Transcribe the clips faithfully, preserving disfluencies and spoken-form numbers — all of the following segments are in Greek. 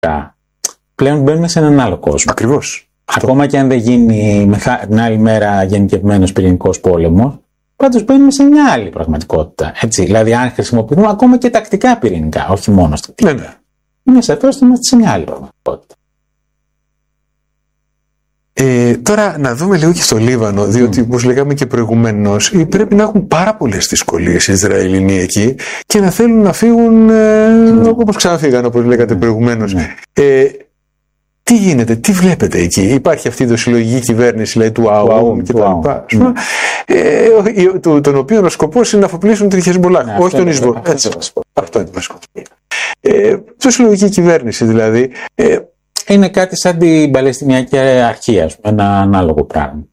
πλέον μπαίνουμε σε έναν άλλο κόσμο. Ακριβώς. Ακόμα και αν δεν γίνει την άλλη μέρα γενικευμένος πυρηνικός πόλεμος, πάντως μπαίνουμε σε μια άλλη πραγματικότητα. Έτσι. Δηλαδή, αν χρησιμοποιούμε ακόμα και τακτικά πυρηνικά, όχι μόνο στρατιωτικά. Ναι, ναι. Είναι σαφώς ότι είμαστε σε μια άλλη πραγματικότητα. Ε, τώρα να δούμε λίγο και στο Λίβανο, διότι όπως λέγαμε και προηγουμένως, πρέπει να έχουν πάρα πολλές δυσκολίες οι Ισραηλινοί εκεί και να θέλουν να φύγουν ε, mm. όπως ξαναφύγαν, όπως λέγατε mm. προηγουμένως. Mm. Ε, τι γίνεται, τι βλέπετε εκεί? Υπάρχει αυτή η δοσυλλογική κυβέρνηση, λέει, του ΑΟΥΜ και τα λοιπά, mm. ε, τον οποίο ο σκοπός είναι να αφοπλίσουν τη Χεσμολάχ, yeah, όχι τον Ισβολ. Αυτό είναι το βασικό. Ε, δοσυλλογική κυβέρνηση δηλαδή. Ε, Είναι κάτι σαν την Παλαιστινιακή Αρχή, ας πούμε, ένα ανάλογο πράγμα.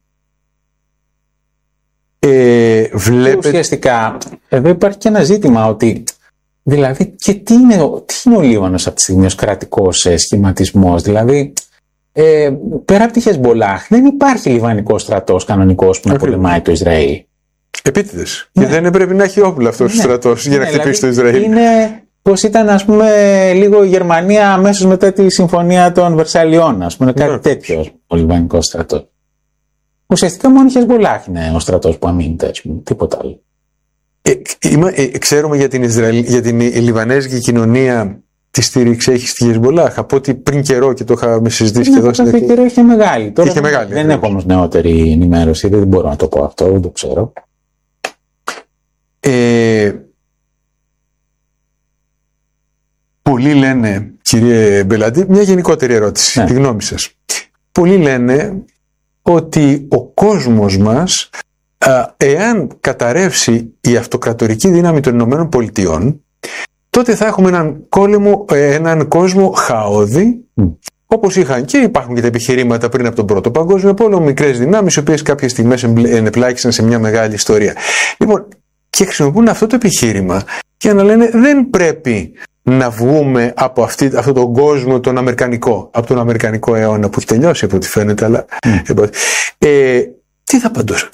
Ε, βλέπετε... Ουσιαστικά, εδώ υπάρχει και ένα ζήτημα ότι, δηλαδή, και τι είναι, τι είναι ο Λίβανος αυτή τη στιγμή ως κρατικός ε, σχηματισμός, δηλαδή, ε, πέρα από τη Χεσμολάχ, δεν υπάρχει λιβανικός στρατός κανονικός που να πολεμάει το Ισραήλ. Επίτηδες. Ναι. Και δεν πρέπει να έχει όπλα αυτός ναι. ο στρατός για ναι, να χτυπήσει δηλαδή, το Ισραήλ. Είναι... Πώς ήταν, ας πούμε, λίγο η Γερμανία αμέσως μετά τη συμφωνία των Βερσαλιών, ας πούμε, κάτι yeah. τέτοιο ο λιβανικός στρατός. Ουσιαστικά μόνο η Χεσμολάχ είναι ο στρατός που αμήνεται, ας πούμε, τίποτα άλλο. Ε, ε, ε, ξέρουμε για την, Ισραηλ, για την Λιβανέζικη κοινωνία τι στήριξη έχει στη Χεσμολάχ, από ότι πριν καιρό και το είχαμε συζητήσει ναι, και εδώ στην πριν καιρό είχε μεγάλη. Τώρα είχε μεγάλη, δεν έχω όμως νεότερη ενημέρωση, δεν μπορώ να το πω αυτό, δεν το ξέρω. Ε, Πολλοί λένε, κύριε Μπελαντή, μια γενικότερη ερώτηση, ναι. τη γνώμη σας. Πολλοί λένε ότι ο κόσμος μας, α, εάν καταρρεύσει η αυτοκρατορική δύναμη των Ηνωμένων Πολιτειών, τότε θα έχουμε έναν, κόλεμο, έναν κόσμο χαόδη, mm. όπως είχαν και υπάρχουν και τα επιχειρήματα πριν από τον Πρώτο Παγκόσμιο Πόλεμο, μικρές δυνάμεις, οι οποίες κάποιες στιγμές ενεπλάκησαν σε μια μεγάλη ιστορία. Λοιπόν, και χρησιμοποιούν αυτό το επιχείρημα για να λένε δεν πρέπει να βγούμε από αυτή, αυτόν τον κόσμο τον αμερικανικό, από τον αμερικανικό αιώνα που έχει τελειώσει από ό,τι φαίνεται, αλλά mm. ε, τι θα απαντούσατε?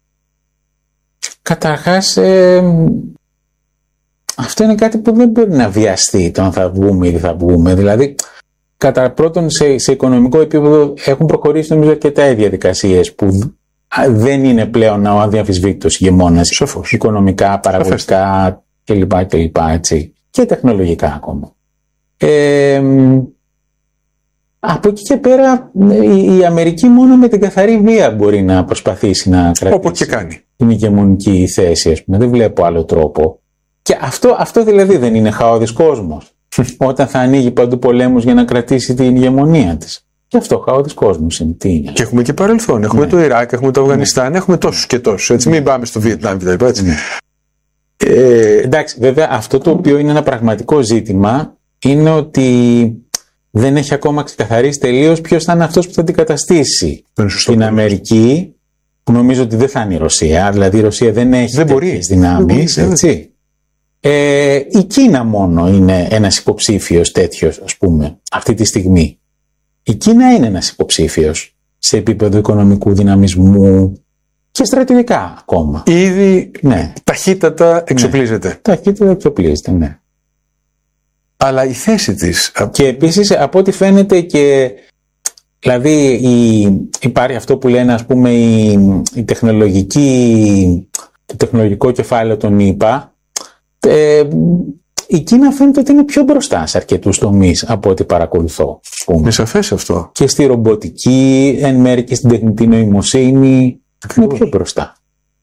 Καταρχάς ε, αυτό είναι κάτι που δεν μπορεί να βιαστεί το αν θα βγούμε ή δεν θα βγούμε. Δηλαδή, κατά πρώτον σε, σε οικονομικό επίπεδο έχουν προχωρήσει νομίζω αρκετά οι διαδικασίες που δεν είναι πλέον ο αδιαμφισβήτητος ηγεμόνας οικονομικά, παραγωγικά κλπ. κλπ έτσι. Και τεχνολογικά ακόμα. Ε, από εκεί και πέρα η, η Αμερική μόνο με την καθαρή βία μπορεί να προσπαθήσει να κρατήσει όπως και κάνει. την ηγεμονική θέση, ας πούμε. Δεν βλέπω άλλο τρόπο. Και αυτό, αυτό δηλαδή δεν είναι χαόδης κόσμος. Όταν θα ανοίγει παντού πολέμους για να κρατήσει την ηγεμονία της. Και αυτό χαόδης κόσμος είναι. Τι είναι. Και έχουμε και παρελθόν. Έχουμε ναι. το Ιράκ, έχουμε το Αφγανιστάν, ναι. έχουμε τόσους και τόσους. Έτσι. Μην πάμε στο Βιετνάμ κτλ. Ναι. Ε, εντάξει, βέβαια αυτό το οποίο είναι ένα πραγματικό ζήτημα είναι ότι δεν έχει ακόμα ξεκαθαρίσει τελείως ποιος θα είναι αυτός που θα αντικαταστήσει την Αμερική, που νομίζω ότι δεν θα είναι η Ρωσία, δηλαδή η Ρωσία δεν έχει δεν τέτοιες δυνάμεις, δεν μπορεί, έτσι. Ε, η Κίνα μόνο είναι ένας υποψήφιος τέτοιος, ας πούμε, αυτή τη στιγμή. Η Κίνα είναι ένας υποψήφιος σε επίπεδο οικονομικού δυναμισμού και στρατιωτικά ακόμα. Ήδη ναι. ταχύτατα εξοπλίζεται. Ναι. Ταχύτατα εξοπλίζεται, ναι. Αλλά η θέση της... Και επίσης από ό,τι φαίνεται και... Δηλαδή η, υπάρχει αυτό που λένε ας πούμε η, η τεχνολογική... το τεχνολογικό κεφάλαιο των ΗΠΑ. Ε, η Κίνα φαίνεται ότι είναι πιο μπροστά σε αρκετούς τομείς από ό,τι παρακολουθώ. Είναι σαφές αυτό. Και στη ρομποτική, εν μέρει και στην τεχνητή νοημοσύνη. Είναι πιο μπροστά.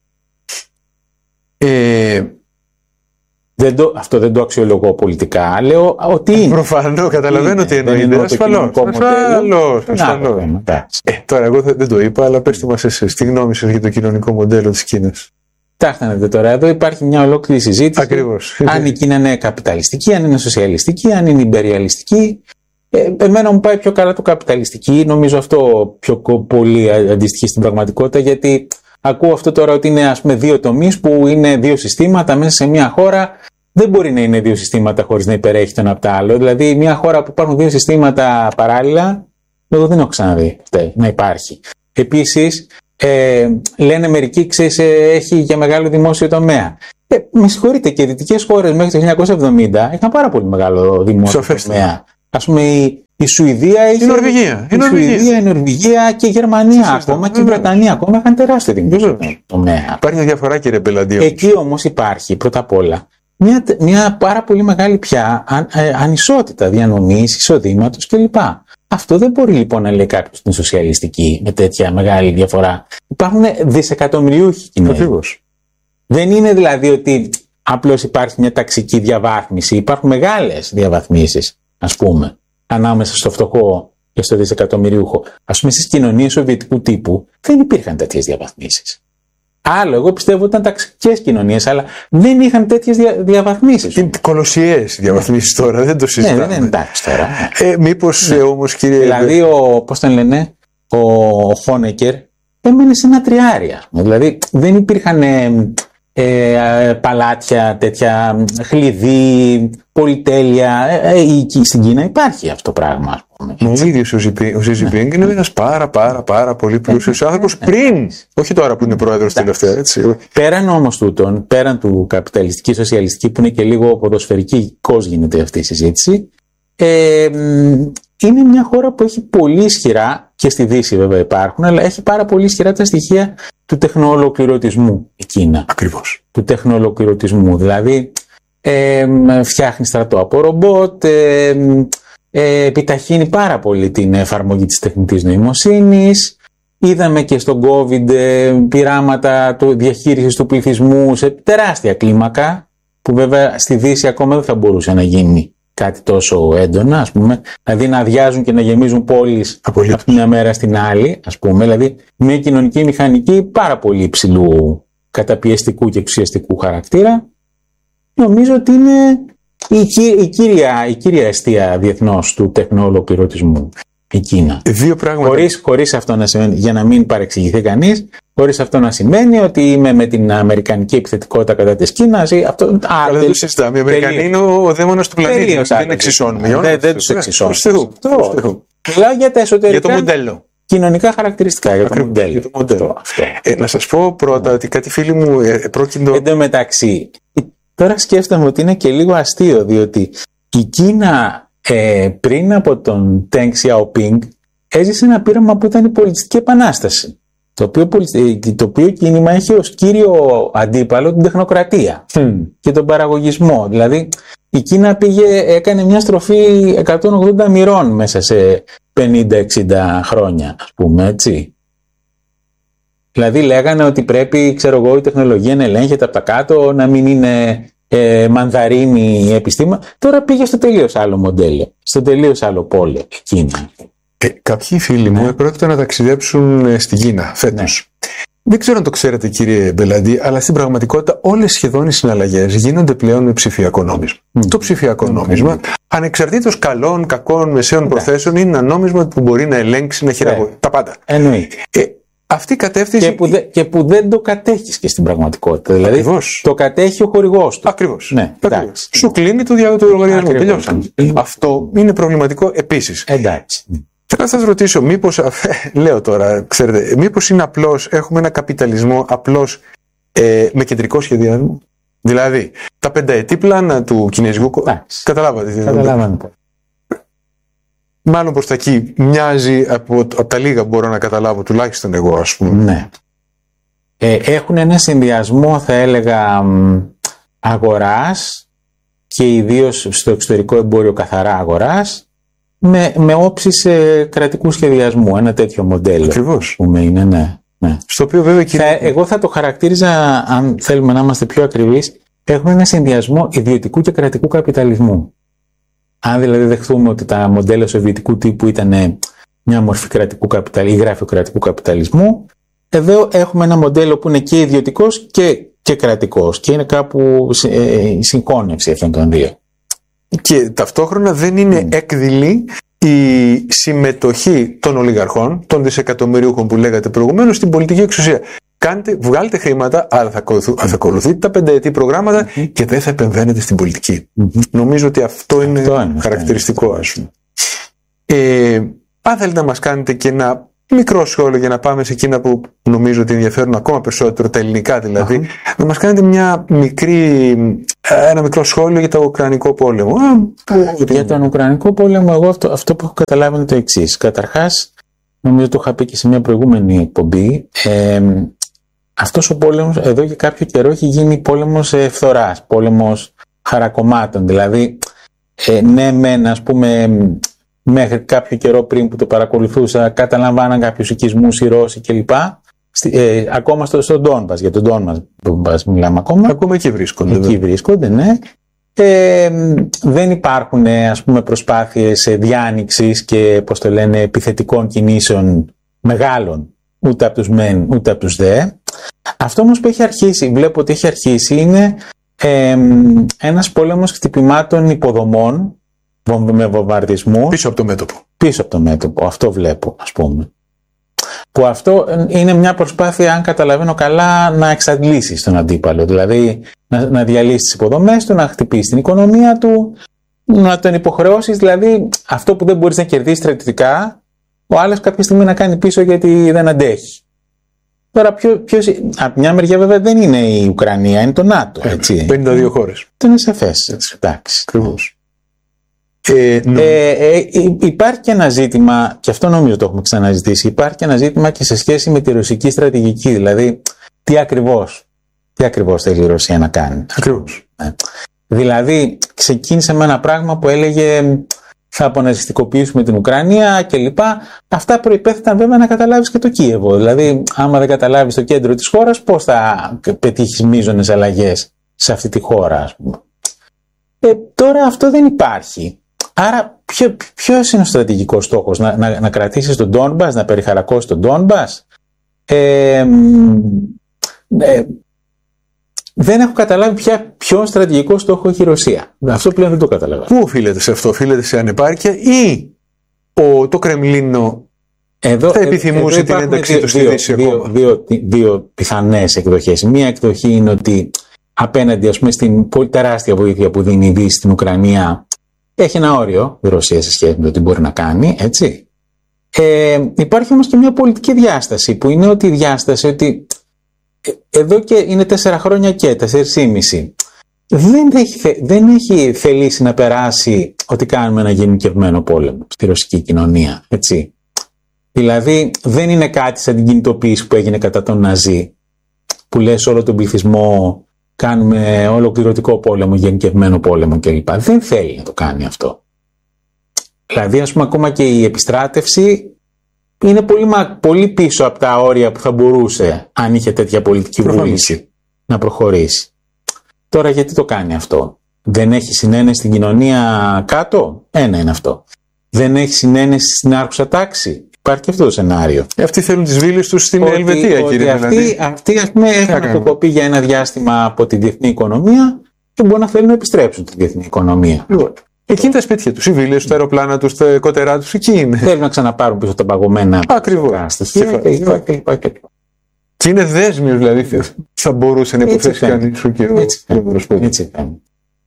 Ε, δεν το, αυτό δεν το αξιολογώ πολιτικά. Λέω ότι είναι. Προφανώς, καταλαβαίνω τι εννοείται. Ασφαλώς. Ασφαλώς. Ε, τώρα, εγώ δεν το είπα, αλλά πέστε μας εσείς τη γνώμη σας για το κοινωνικό μοντέλο της Κίνας. Τάχτανετε τώρα, εδώ υπάρχει μια ολόκληρη συζήτηση. Ακριβώς. Αν η Κίνα είναι καπιταλιστική, αν είναι σοσιαλιστική, αν είναι ιμπεριαλιστική. Ε, εμένα μου πάει πιο καλά το καπιταλιστική, νομίζω αυτό πιο πολύ αντιστοιχεί στην πραγματικότητα, γιατί ακούω αυτό τώρα ότι είναι ας πούμε δύο τομείς που είναι δύο συστήματα μέσα σε μια χώρα. Δεν μπορεί να είναι δύο συστήματα χωρίς να υπερέχει το ένα από το άλλο. Δηλαδή μια χώρα που υπάρχουν δύο συστήματα παράλληλα, εγώ δεν έχω ξαναδεί να υπάρχει. Επίσης, ε, λένε μερικοί, ξέρεις, έχει για μεγάλο δημόσιο τομέα. Ε, με συγχωρείτε, και οι δυτικές χώρες μέχρι το χίλια εννιακόσια εβδομήντα είχαν πάρα πολύ μεγάλο δημόσιο τομέα. Ας πούμε η, η Σουηδία, η Νορβηγία, η, η, Σουηδία, η Νορβηγία και η Γερμανία Συστά, ακόμα βέβαια. Και η Βρετανία ακόμα είχαν τεράστιο δημόσιο τομέα. Υπάρχει μια διαφορά, κύριε Μπελαντή. Εκεί όμως υπάρχει πρώτα απ' όλα μια, μια πάρα πολύ μεγάλη πια αν, ε, ανισότητα διανομής, εισοδήματος κλπ. Αυτό δεν μπορεί λοιπόν να λέει κάποιος στην σοσιαλιστική με τέτοια μεγάλη διαφορά. Υπάρχουν δισεκατομμυριούχοι Κινέζοι. Δεν είναι δηλαδή ότι απλώς υπάρχει μια ταξική διαβάθμιση. Υπάρχουν μεγάλες διαβαθμίσεις, ας πούμε, ανάμεσα στο φτωχό και στο δισεκατομμυριούχο. Ας πούμε, στις κοινωνίες σοβιετικού τύπου δεν υπήρχαν τέτοιες διαβαθμίσεις. Άλλο, εγώ πιστεύω ότι ήταν ταξικές κοινωνίες, αλλά δεν είχαν τέτοιες δια, διαβαθμίσεις. Είναι κολοσιαίες διαβαθμίσεις τώρα, δεν το συζητάμε. Ναι, δεν είναι εντάξει τώρα. Ε, μήπως ναι. ε, όμως, κύριε. Δηλαδή, ο, πώς τον λένε, ο Χόνεκερ έμενε σε ένα τριάρι. Δηλαδή, δεν υπήρχαν ε, ε, παλάτια, τέτοια χλειδί, πολυτέλεια. Ε, ε, στην Κίνα υπάρχει αυτό το πράγμα, ας πούμε. Ο ίδιος ο Ζι Ζινπίνγκ είναι ένας πάρα πάρα πάρα πολύ πλούσιος άνθρωπος πριν, όχι τώρα που είναι πρόεδρος τελευταία. Έτσι. Πέραν όμως τούτον, πέραν του καπιταλιστική, σοσιαλιστική, που είναι και λίγο ποδοσφαιρικός γίνεται αυτή η συζήτηση, ε, είναι μια χώρα που έχει πολύ ισχυρά, και στη Δύση βέβαια υπάρχουν, αλλά έχει πάρα πολύ ισχυρά τα στοιχεία του τεχνοολοκληρωτισμού η Κίνα. Ακριβώς. Του τεχνοολοκληρωτισμού. Δηλαδή, ε, φτιάχνει στρατό από ρομπότ, ε, ε, επιταχύνει πάρα πολύ την εφαρμογή της τεχνητής νοημοσύνης. Είδαμε και στον COVID ε, πειράματα διαχείρισης του πληθυσμού σε τεράστια κλίμακα, που βέβαια στη Δύση ακόμα δεν θα μπορούσε να γίνει κάτι τόσο έντονα, ας πούμε, δηλαδή να αδειάζουν και να γεμίζουν πόλεις από μια μέρα στην άλλη, ας πούμε, δηλαδή μια κοινωνική μηχανική πάρα πολύ υψηλού καταπιεστικού και εξουσιαστικού χαρακτήρα. Νομίζω ότι είναι η, η, κύρια, η κύρια αιστεία διεθνώς του τεχνοολοκληρωτισμού, η Κίνα. Δύο πράγματα. Χωρίς, χωρίς αυτό να σημαίνει, για να μην παρεξηγηθεί κανείς, χωρίς αυτό να σημαίνει ότι είμαι με την αμερικανική επιθετικότητα κατά της Κίνας. Αυτό, α, αλλά δεν το συζητάμε. Οι Αμερικανοί είναι ο δαίμονας του πλανήτη. Δεν εξισώνουμε. Δεν, δεν τους εξισώνουμε. Μιλάω για τα εσωτερικά. Για το μοντέλο. Κοινωνικά χαρακτηριστικά για το μοντέλο. Για το μοντέλο. Αυτό, αυτό. Ε, να σας πω πρώτα ότι κάτι φίλοι μου ε, πρόκειτο. Εν τω μεταξύ, τώρα σκέφτομαι ότι είναι και λίγο αστείο, διότι η Κίνα ε, πριν από τον Deng Xiaoping έζησε ένα πείραμα που ήταν η πολιτιστική επανάσταση. Το οποίο, το οποίο κίνημα έχει ως κύριο αντίπαλο την τεχνοκρατία mm. και τον παραγωγισμό. Δηλαδή η Κίνα πήγε, έκανε μια στροφή εκατόν ογδόντα μοιρών μέσα σε πενήντα εξήντα χρόνια, ας πούμε, έτσι. Δηλαδή λέγανε ότι πρέπει, ξέρω εγώ, η τεχνολογία να ελέγχεται από τα κάτω, να μην είναι ε, μανδαρίνη η επιστήμα. Τώρα πήγε στο τελείως άλλο μοντέλο, στο τελείως άλλο πόλο η Κίνα. Ε, κάποιοι φίλοι μου ναι. πρόκειται να ταξιδέψουν στην Κίνα φέτος. Ναι. Δεν ξέρω αν το ξέρετε, κύριε Μπελαντή, αλλά στην πραγματικότητα όλες σχεδόν οι συναλλαγές γίνονται πλέον με ψηφιακό νόμισμα. Mm. Το ψηφιακό mm. νόμισμα, ανεξαρτήτως καλών, κακών, μεσαίων yeah. προθέσεων, είναι ένα νόμισμα που μπορεί να ελέγξει, να χειραγωγήσει. Yeah. Τα πάντα. Εννοείται. Ε, αυτή η κατεύθυνση. Και που, δε, και που δεν το κατέχεις και στην πραγματικότητα. Δηλαδή Ακριβώς. Το κατέχει ο χορηγός του. Ακριβώς. Ναι, Ακριβώς. Σου κλείνει το διάδοτο λογαριασμό. Τελειώσαμε. Αυτό είναι προβληματικό επίσης. Εντάξει. Θέλω να σας ρωτήσω, μήπως, λέω τώρα, ξέρετε, μήπως είναι απλώς, έχουμε ένα καπιταλισμό απλώς ε, με κεντρικό σχεδιασμό. Δηλαδή, τα πενταετή πλάνα του κινέζικου. Καταλάβατε. Καταλάβατε. Μάλλον προς τα εκεί μοιάζει από, από τα λίγα που μπορώ να καταλάβω, τουλάχιστον εγώ, ας πούμε. Ναι. Ε, έχουν ένα συνδυασμό, θα έλεγα, αγοράς και ιδίως στο εξωτερικό εμπόριο καθαρά αγοράς, με, με όψεις ε, κρατικού σχεδιασμού, ένα τέτοιο μοντέλο. Ακριβώς. Που είναι, ναι, ναι. Στο οποίο βέβαια και... θα, εγώ θα το χαρακτήριζα, αν θέλουμε να είμαστε πιο ακριβείς, έχουμε ένα συνδυασμό ιδιωτικού και κρατικού καπιταλισμού. Αν δηλαδή δεχθούμε ότι τα μοντέλα σοβιετικού τύπου ήταν μια μορφή κρατικού καπιταλισμού ή γραφειοκρατικού καπιταλισμού, εδώ έχουμε ένα μοντέλο που είναι και ιδιωτικός και, και κρατικός και είναι κάπου ε, συγχώνευση αυτών των δύο. Και ταυτόχρονα δεν είναι mm. έκδηλη η συμμετοχή των ολιγαρχών, των δισεκατομμυρίουχων που λέγατε προηγουμένως, στην πολιτική εξουσία. Κάντε, βγάλετε χρήματα, αλλά θα, θα ακολουθείτε τα πενταετή προγράμματα mm-hmm. και δεν θα επεμβαίνετε στην πολιτική. Mm-hmm. Νομίζω ότι αυτό είναι, αυτό είναι χαρακτηριστικό, ας πούμε. Ε, αν θέλετε να μας κάνετε και ένα μικρό σχόλιο για να πάμε σε εκείνα που νομίζω ότι ενδιαφέρουν ακόμα περισσότερο, τα ελληνικά δηλαδή, uh-huh. να μας κάνετε μια μικρή, ένα μικρό σχόλιο για το Ουκρανικό πόλεμο. Για τον Ουκρανικό πόλεμο, εγώ αυτό, αυτό που έχω καταλάβει είναι το εξής. Καταρχάς, νομίζω το είχα πει και σε μια προηγούμενη εκπομπή, ε, αυτός ο πόλεμος εδώ και κάποιο καιρό έχει γίνει πόλεμος ε, φθοράς, πόλεμος χαρακομμάτων. Δηλαδή, ε, ναι μεν, ας πούμε, μέχρι κάποιο καιρό πριν που το παρακολουθούσα, καταλαμβάναν κάποιους οικισμούς οι Ρώσοι κλπ. Ε, ακόμα στο, στο Ντόνμπας, για τον Ντόνμπας μιλάμε ακόμα. Ακόμα εκεί βρίσκονται. Εκεί βέβαια. βρίσκονται, ναι. Ε, δεν υπάρχουν, ας πούμε, προσπάθειες διάνοιξης και, πώς το λένε, επιθετικών κινήσεων μεγάλων, ούτε από τους μεν, ούτε από τους δε. Αυτό όμως που έχει αρχίσει, βλέπω ότι έχει αρχίσει, είναι ε, ένας πόλεμος χτυπημάτων υποδομών, με βομβαρδισμού. Πίσω από το μέτωπο. Πίσω από το μέτωπο, αυτό βλέπω, ας πούμε. Που αυτό είναι μια προσπάθεια, αν καταλαβαίνω καλά, να εξαντλήσει τον αντίπαλο. Δηλαδή να, να διαλύσει τις υποδομές του, να χτυπήσει την οικονομία του, να τον υποχρεώσεις. Δηλαδή αυτό που δεν μπορείς να κερδίσεις στρατιωτικά, ο άλλος κάποια στιγμή να κάνει πίσω γιατί δεν αντέχει. Τώρα, ποιο, ποιος, από μια μεριά βέβαια δεν είναι η Ουκρανία, είναι το ΝΑΤΟ. Έτσι. πενήντα δύο χώρες. Το είναι σαφές. Εντάξει. Ακριβώς. Ε, ε, ε, υπάρχει και ένα ζήτημα, και αυτό νομίζω το έχουμε ξαναζητήσει, υπάρχει και ένα ζήτημα και σε σχέση με τη ρωσική στρατηγική, δηλαδή τι ακριβώς, τι ακριβώς θέλει η Ρωσία να κάνει. Ακριβώς. Ε, δηλαδή ξεκίνησε με ένα πράγμα που έλεγε θα αποναζιστικοποιήσουμε την Ουκρανία κλπ. Αυτά προϋπέθεταν βέβαια να καταλάβεις και το Κίεβο. Δηλαδή άμα δεν καταλάβεις το κέντρο της χώρας, πώς θα πετύχεις μείζονες αλλαγές σε αυτή τη χώρα, ας πούμε. Ε, τώρα αυτό δεν υπάρχει. Άρα ποιο, ποιος είναι ο στρατηγικός στόχος, να, να, να κρατήσεις τον Ντόνμπας, να περιχαρακώσεις τον Ντόνμπας. Ε, ε, δεν έχω καταλάβει πια ποιο στρατηγικό στόχο έχει η Ρωσία. Αυτό πλέον δεν το καταλαβαίνω. Πού οφείλεται σε αυτό, οφείλεται σε ανεπάρκεια ή ο, το Κρεμλίνο εδώ, θα επιθυμούσε εδώ την ένταξή του στη Δύση ακόμα? Δύο, δύο, δύο πιθανές εκδοχές. Μία εκδοχή είναι ότι απέναντι, ας πούμε, στην πολύ τεράστια βοήθεια που δίνει η Δύση στην Ουκρανία, έχει ένα όριο η Ρωσία σε σχέση με το τι μπορεί να κάνει, έτσι. Ε, υπάρχει όμως και μια πολιτική διάσταση, που είναι ότι η διάσταση ότι εδώ και είναι τέσσερα χρόνια και τέσσερις και μισή δεν έχει, δεν έχει θελήσει να περάσει ότι κάνουμε ένα γενικευμένο πόλεμο στη ρωσική κοινωνία, έτσι. Δηλαδή δεν είναι κάτι σαν την κινητοποίηση που έγινε κατά τον Ναζί, που λες όλο τον πληθυσμό κάνουμε ολοκληρωτικό πόλεμο, γενικευμένο πόλεμο κλπ. Δεν θέλει να το κάνει αυτό. Δηλαδή, ας πούμε, ακόμα και η επιστράτευση είναι πολύ, πολύ πίσω από τα όρια που θα μπορούσε, αν είχε τέτοια πολιτική βούληση, να προχωρήσει. Τώρα γιατί το κάνει αυτό? Δεν έχει συνένεση στην κοινωνία κάτω? Ένα είναι αυτό. Δεν έχει συνένεση στην άρχουσα τάξη? Υπάρχει και αυτό το σενάριο. Ε, αυτοί θέλουν τις βίλες τους στην ότι, Ελβετία, ότι κύριε. Αυτοί, δηλαδή. αυτοί ας πούμε, έχουν αποκοπεί για ένα διάστημα από τη διεθνή οικονομία και μπορεί να θέλουν να επιστρέψουν τη διεθνή οικονομία. Λοιπόν, εκεί είναι τα σπίτια τους, οι βίλες τους, τα αεροπλάνα τους, τα κότερά τους, εκεί είναι. Θέλουν να ξαναπάρουν πίσω τα παγωμένα στοιχεία κλπ. Και είναι δέσμιος, δηλαδή θα μπορούσε να υποθέσει κανείς ο κύριος. Έτσι κάνει.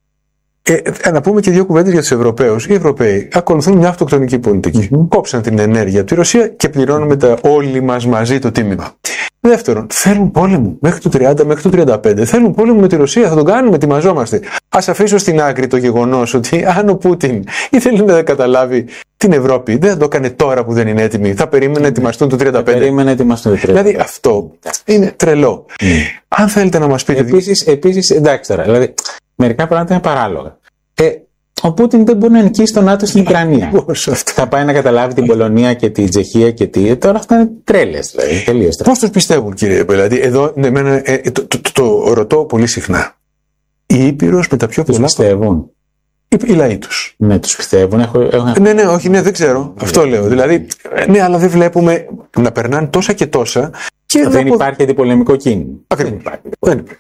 Ε, να πούμε και δύο κουβέντες για τους Ευρωπαίους. Οι Ευρωπαίοι ακολουθούν μια αυτοκτονική πολιτική. Mm-hmm. Κόψαν την ενέργεια από τη Ρωσία και πληρώνουμε τα όλοι μας μαζί το τίμημα. Δεύτερον, θέλουν πόλεμο μέχρι το τριάντα, μέχρι το τριάντα πέντε. Θέλουν πόλεμο με τη Ρωσία, θα τον κάνουμε, ετοιμαζόμαστε. Ας αφήσω στην άκρη το γεγονός ότι αν ο Πούτιν ήθελε να καταλάβει την Ευρώπη, δεν θα το έκανε τώρα που δεν είναι έτοιμη. Θα περίμενε να ετοιμαστούν το τριάντα πέντε. Περίμενε να ετοιμαστούν το τριάντα πέντε. Δηλαδή αυτό είναι τρελό. Mm. Αν θέλετε να μας πείτε. Επίσης, επίσης εντάξει τώρα, δηλαδή μερικά πράγματα είναι παράλογα. Ε, ο Πούτιν δεν μπορεί να νικήσει τον ΝΑΤΟ στην Ουκρανία. Θα πάει να καταλάβει την Πολωνία και την Τσεχία και τι. Τώρα αυτά είναι τρέλες, δηλαδή. Τελείως τρέλες. Πώς τους πιστεύουν, κύριε Πελάτη? Εδώ ναι, εμένα, ε, το, το, το, το ρωτώ πολύ συχνά. Η Ήπειρος με τα πιο πολλά. Τους πιστεύουν. Οι, οι λαοί τους. Ναι, τους πιστεύουν. Έχω, έχω... Ναι, ναι, όχι, ναι, δεν ξέρω. Yeah. Αυτό λέω. Δηλαδή, ναι, αλλά δεν βλέπουμε να περνάνε τόσα και τόσα. Και δεν βλέπω... υπάρχει αντιπολεμικό κίνημα. Ακριβώς. Δεν υπάρχει. Δεν υπάρχει.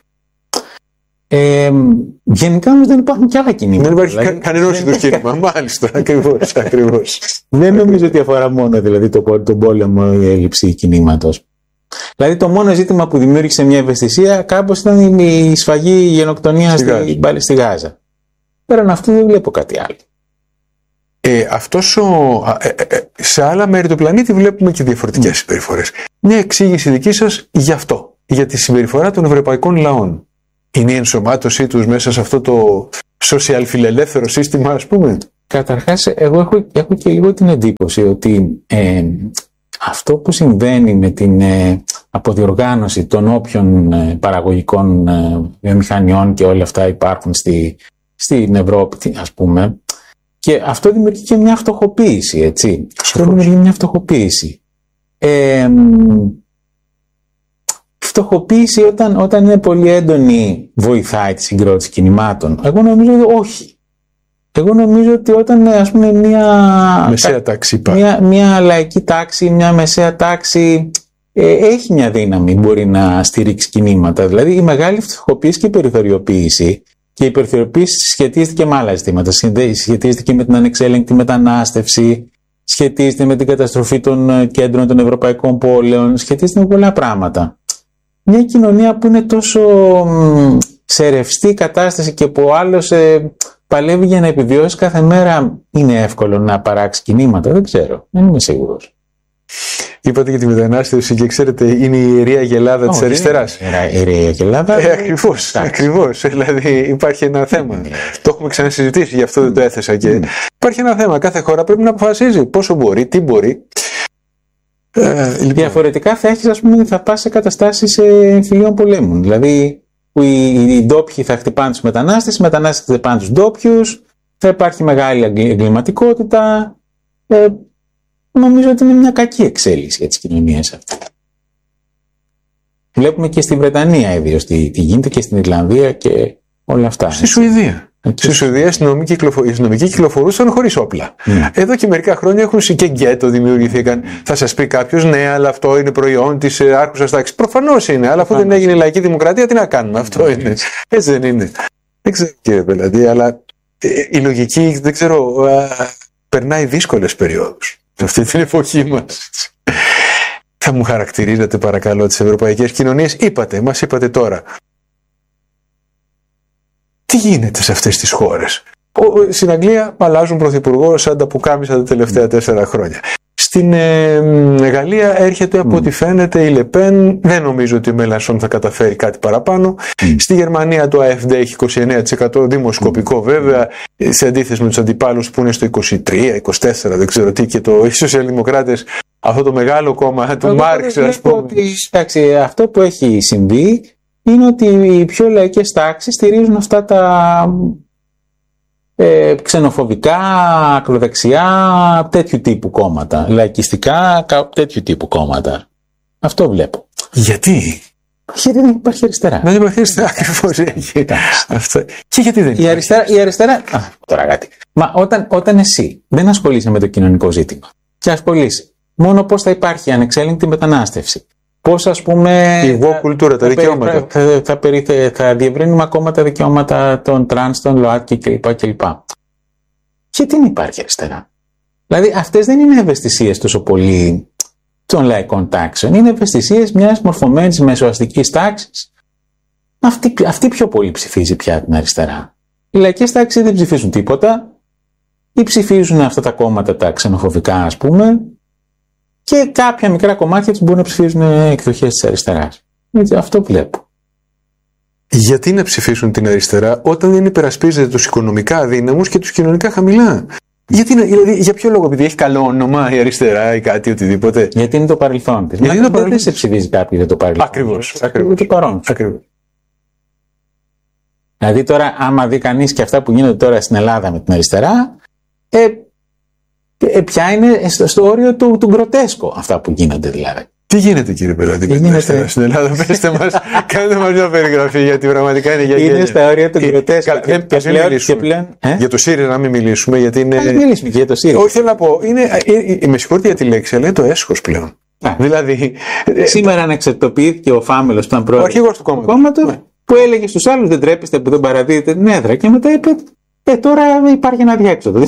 Ε, γενικά όμως δεν υπάρχουν και άλλα κινήματα. Δεν υπάρχει δηλαδή, κανένας είδους κίνημα. Μάλιστα, ακριβώς, ακριβώς. Δεν νομίζω ότι αφορά μόνο δηλαδή, τον το πόλεμο ή η έλλειψη κινήματος. Δηλαδή το μόνο ζήτημα που δημιούργησε μια ευαισθησία κάπως ήταν η σφαγή, η γενοκτονία στη, στη, στη Γάζα. Πέραν αυτού δεν βλέπω κάτι άλλο. Ε, αυτός ο, ε, ε, σε άλλα μέρη του πλανήτη βλέπουμε και διαφορετικές mm. συμπεριφορές. Μια εξήγηση δική σας γι' αυτό, για τη συμπεριφορά των ευρωπαϊκών λαών. Είναι η ενσωμάτωσή τους μέσα σε αυτό το social φιλελεύθερο σύστημα, ας πούμε. Καταρχάς, εγώ έχω, έχω και λίγο την εντύπωση ότι ε, αυτό που συμβαίνει με την ε, αποδιοργάνωση των όποιων ε, παραγωγικών ε, βιομηχανιών και όλα αυτά υπάρχουν στη, στην Ευρώπη, ας πούμε, και αυτό δημιουργεί και μια φτωχοποίηση, έτσι. Αυτό δημιουργεί μια φτωχοποίηση. Ε, φτωχοποίηση όταν, όταν είναι πολύ έντονη βοηθάει τη συγκρότηση κινημάτων. Εγώ νομίζω ότι όχι. Εγώ νομίζω ότι όταν, ας πούμε, μια, μεσαία τάξη, μια, μια λαϊκή τάξη, μια μεσαία τάξη ε, έχει μια δύναμη, μπορεί να στηρίξει κινήματα. Δηλαδή η μεγάλη φτωχοποίηση και η περιθωριοποίηση, και η περιθωριοποίηση σχετίζεται και με άλλα ζητήματα. Σχετίζεται και με την ανεξέλεγκτη μετανάστευση, σχετίζεται με την καταστροφή των κέντρων των ευρωπαϊκών πόλεων, σχετίζεται με πολλά πράγματα. Μια κοινωνία που είναι τόσο μ, σε ρευστή κατάσταση και που ο άλλος ε, παλεύει για να επιβιώσει κάθε μέρα, είναι εύκολο να παράξει κινήματα? Δεν ξέρω, δεν είμαι σίγουρος. Είπατε για τη μετανάστευση και ξέρετε, είναι η ιερή αγελάδα oh, της αριστεράς. Η ιερή αγελάδα. Ε, ακριβώς, ακριβώς. Δηλαδή υπάρχει ένα θέμα. Mm. Το έχουμε ξανασυζητήσει, γι' αυτό δεν το έθεσα. Και mm. υπάρχει ένα θέμα. Κάθε χώρα πρέπει να αποφασίζει πόσο μπορεί, τι μπορεί. Ε, λοιπόν. Διαφορετικά θα έχεις, ας πούμε, θα πας σε καταστάσεις εμφυλίων πολέμων. Δηλαδή που οι, οι ντόπιοι θα χτυπάνε τους μετανάστες, οι μετανάστες θα χτυπάνε τους ντόπιους, θα υπάρχει μεγάλη εγκληματικότητα. Ε, νομίζω ότι είναι μια κακή εξέλιξη για τις κοινωνίες αυτές. Βλέπουμε και στη Βρετανία ιδίως τι, τι γίνεται, και στην Ιρλανδία και όλα αυτά. Στη Σουηδία. Okay. Στη Σουηδία οι αστυνομικοί κυκλοφορούσαν, κυκλοφορούσαν χωρίς όπλα. Mm. Εδώ και μερικά χρόνια έχουν και γκέτο δημιουργηθήκαν. Mm. Θα σας πει κάποιος, ναι, αλλά αυτό είναι προϊόν της άρχουσας τάξης. Προφανώς είναι, αλλά αφού δεν έγινε λαϊκή δημοκρατία, τι να κάνουμε, αυτό mm. είναι. Έτσι δεν είναι. Δεν ξέρω, κύριε Πελαντή, αλλά ε, η λογική, δεν ξέρω, α, περνάει δύσκολες περιόδους αυτή την εποχή μας. Θα μου χαρακτηρίζετε παρακαλώ τις ευρωπαϊκές κοινωνίες? Είπατε, μας είπατε τώρα. Τι γίνεται σε αυτές τις χώρες? Ο, στην Αγγλία αλλάζουν πρωθυπουργό σαν τα πουκάμισα τα τελευταία τέσσερα χρόνια. Στην ε, Γαλλία έρχεται από mm. ό,τι φαίνεται η Λεπέν. Δεν νομίζω ότι η Μελανσόν θα καταφέρει κάτι παραπάνω. Mm. Στη Γερμανία το AfD έχει είκοσι εννέα τοις εκατό δημοσκοπικό mm. βέβαια, σε αντίθεση με τους αντιπάλους που είναι στο είκοσι τρία είκοσι τέσσερα, δεν ξέρω τι, και το, οι σοσιαλδημοκράτες, αυτό το μεγάλο κόμμα του Μάρξ, ας πούμε. Ότι, εντάξει, αυτό που έχει συμβεί είναι ότι οι πιο λαϊκές τάξεις στηρίζουν αυτά τα ε, ξενοφοβικά, ακροδεξιά, τέτοιου τύπου κόμματα. Λαϊκιστικά, τέτοιου τύπου κόμματα. Αυτό βλέπω. Γιατί? Γιατί δεν υπάρχει αριστερά. Δεν υπάρχει αριστερά, ακριβώς. Αυτό. Και γιατί δεν η αριστερά, η αριστερά. Α, τώρα κάτι. Μα όταν, όταν εσύ δεν ασχολείσαι με το κοινωνικό ζήτημα και ασχολείσαι μόνο πώς θα υπάρχει ανεξέλεγκτη μετανάστευση, πώς, ας πούμε, η εγώ κουλτούρα, τα δικαιώματα. Θα, θα, θα, θα διευρύνουμε ακόμα τα δικαιώματα των τρανς, των ΛΟΑΤΚΙ κλπ. κλπ. Γιατί δεν υπάρχει αριστερά? Δηλαδή αυτές δεν είναι ευαισθησίες τόσο πολύ των λαϊκών τάξεων. Είναι ευαισθησίες μιας μορφωμένης μεσοαστικής τάξης. Αυτή, αυτή πιο πολύ ψηφίζει πια την αριστερά. Οι λαϊκές τάξεις δεν ψηφίζουν τίποτα ή ψηφίζουν αυτά τα κόμματα τα ξενοφοβικά, ας πούμε, και κάποια μικρά κομμάτια τους μπορούν να ψηφίζουν εκδοχές της αριστεράς. Έτσι, αυτό βλέπω. Γιατί να ψηφίσουν την αριστερά όταν δεν υπερασπίζεται τους οικονομικά αδύναμους και τους κοινωνικά χαμηλά? Γιατί, δηλαδή, για ποιο λόγο? Επειδή έχει καλό όνομα η αριστερά ή κάτι, οτιδήποτε? Γιατί είναι το παρελθόν της. Γιατί δεν παρελθόν... σε ψηφίζει κάποιο για το παρελθόν. Ακριβώς. Ακριβώς. Το παρόν. Ακριβώς. Δηλαδή τώρα, άμα δει κανείς και αυτά που γίνονται τώρα στην Ελλάδα με την αριστερά, ε, ε, ποια είναι στο, στο όριο του, του γκροτέσκο αυτά που γίνονται δηλαδή. Τι γίνεται, κύριε Πελάτη, με την αριστερά στην Ελλάδα? Πέστε μας, κάντε μας μια περιγραφή, γιατί πραγματικά είναι για γέλια. Είναι στα όρια του γκροτέσκου. Ε, και, και πλέον, και πλέον, ε? Για το ΣΥΡΙΖΑ να μην μιλήσουμε, γιατί είναι... Να μην μιλήσουμε και για το ΣΥΡΙΖΑ. Όχι, θέλω να πω, είναι, ε, ε, με συγχωρείτε για τη λέξη, αλλά είναι το έσχος πλέον. Α, δηλαδή... Σήμερα ανεξαρτητοποιήθηκε ο Φάμελος που ήταν πρόεδρος του κόμματος, ναι, που έλεγε στους άλλους δεν τρέπεστε που δεν παραδίδετε την έδρα, και μετά είπε, ε, τώρα υπάρχει ένα διέξοδο.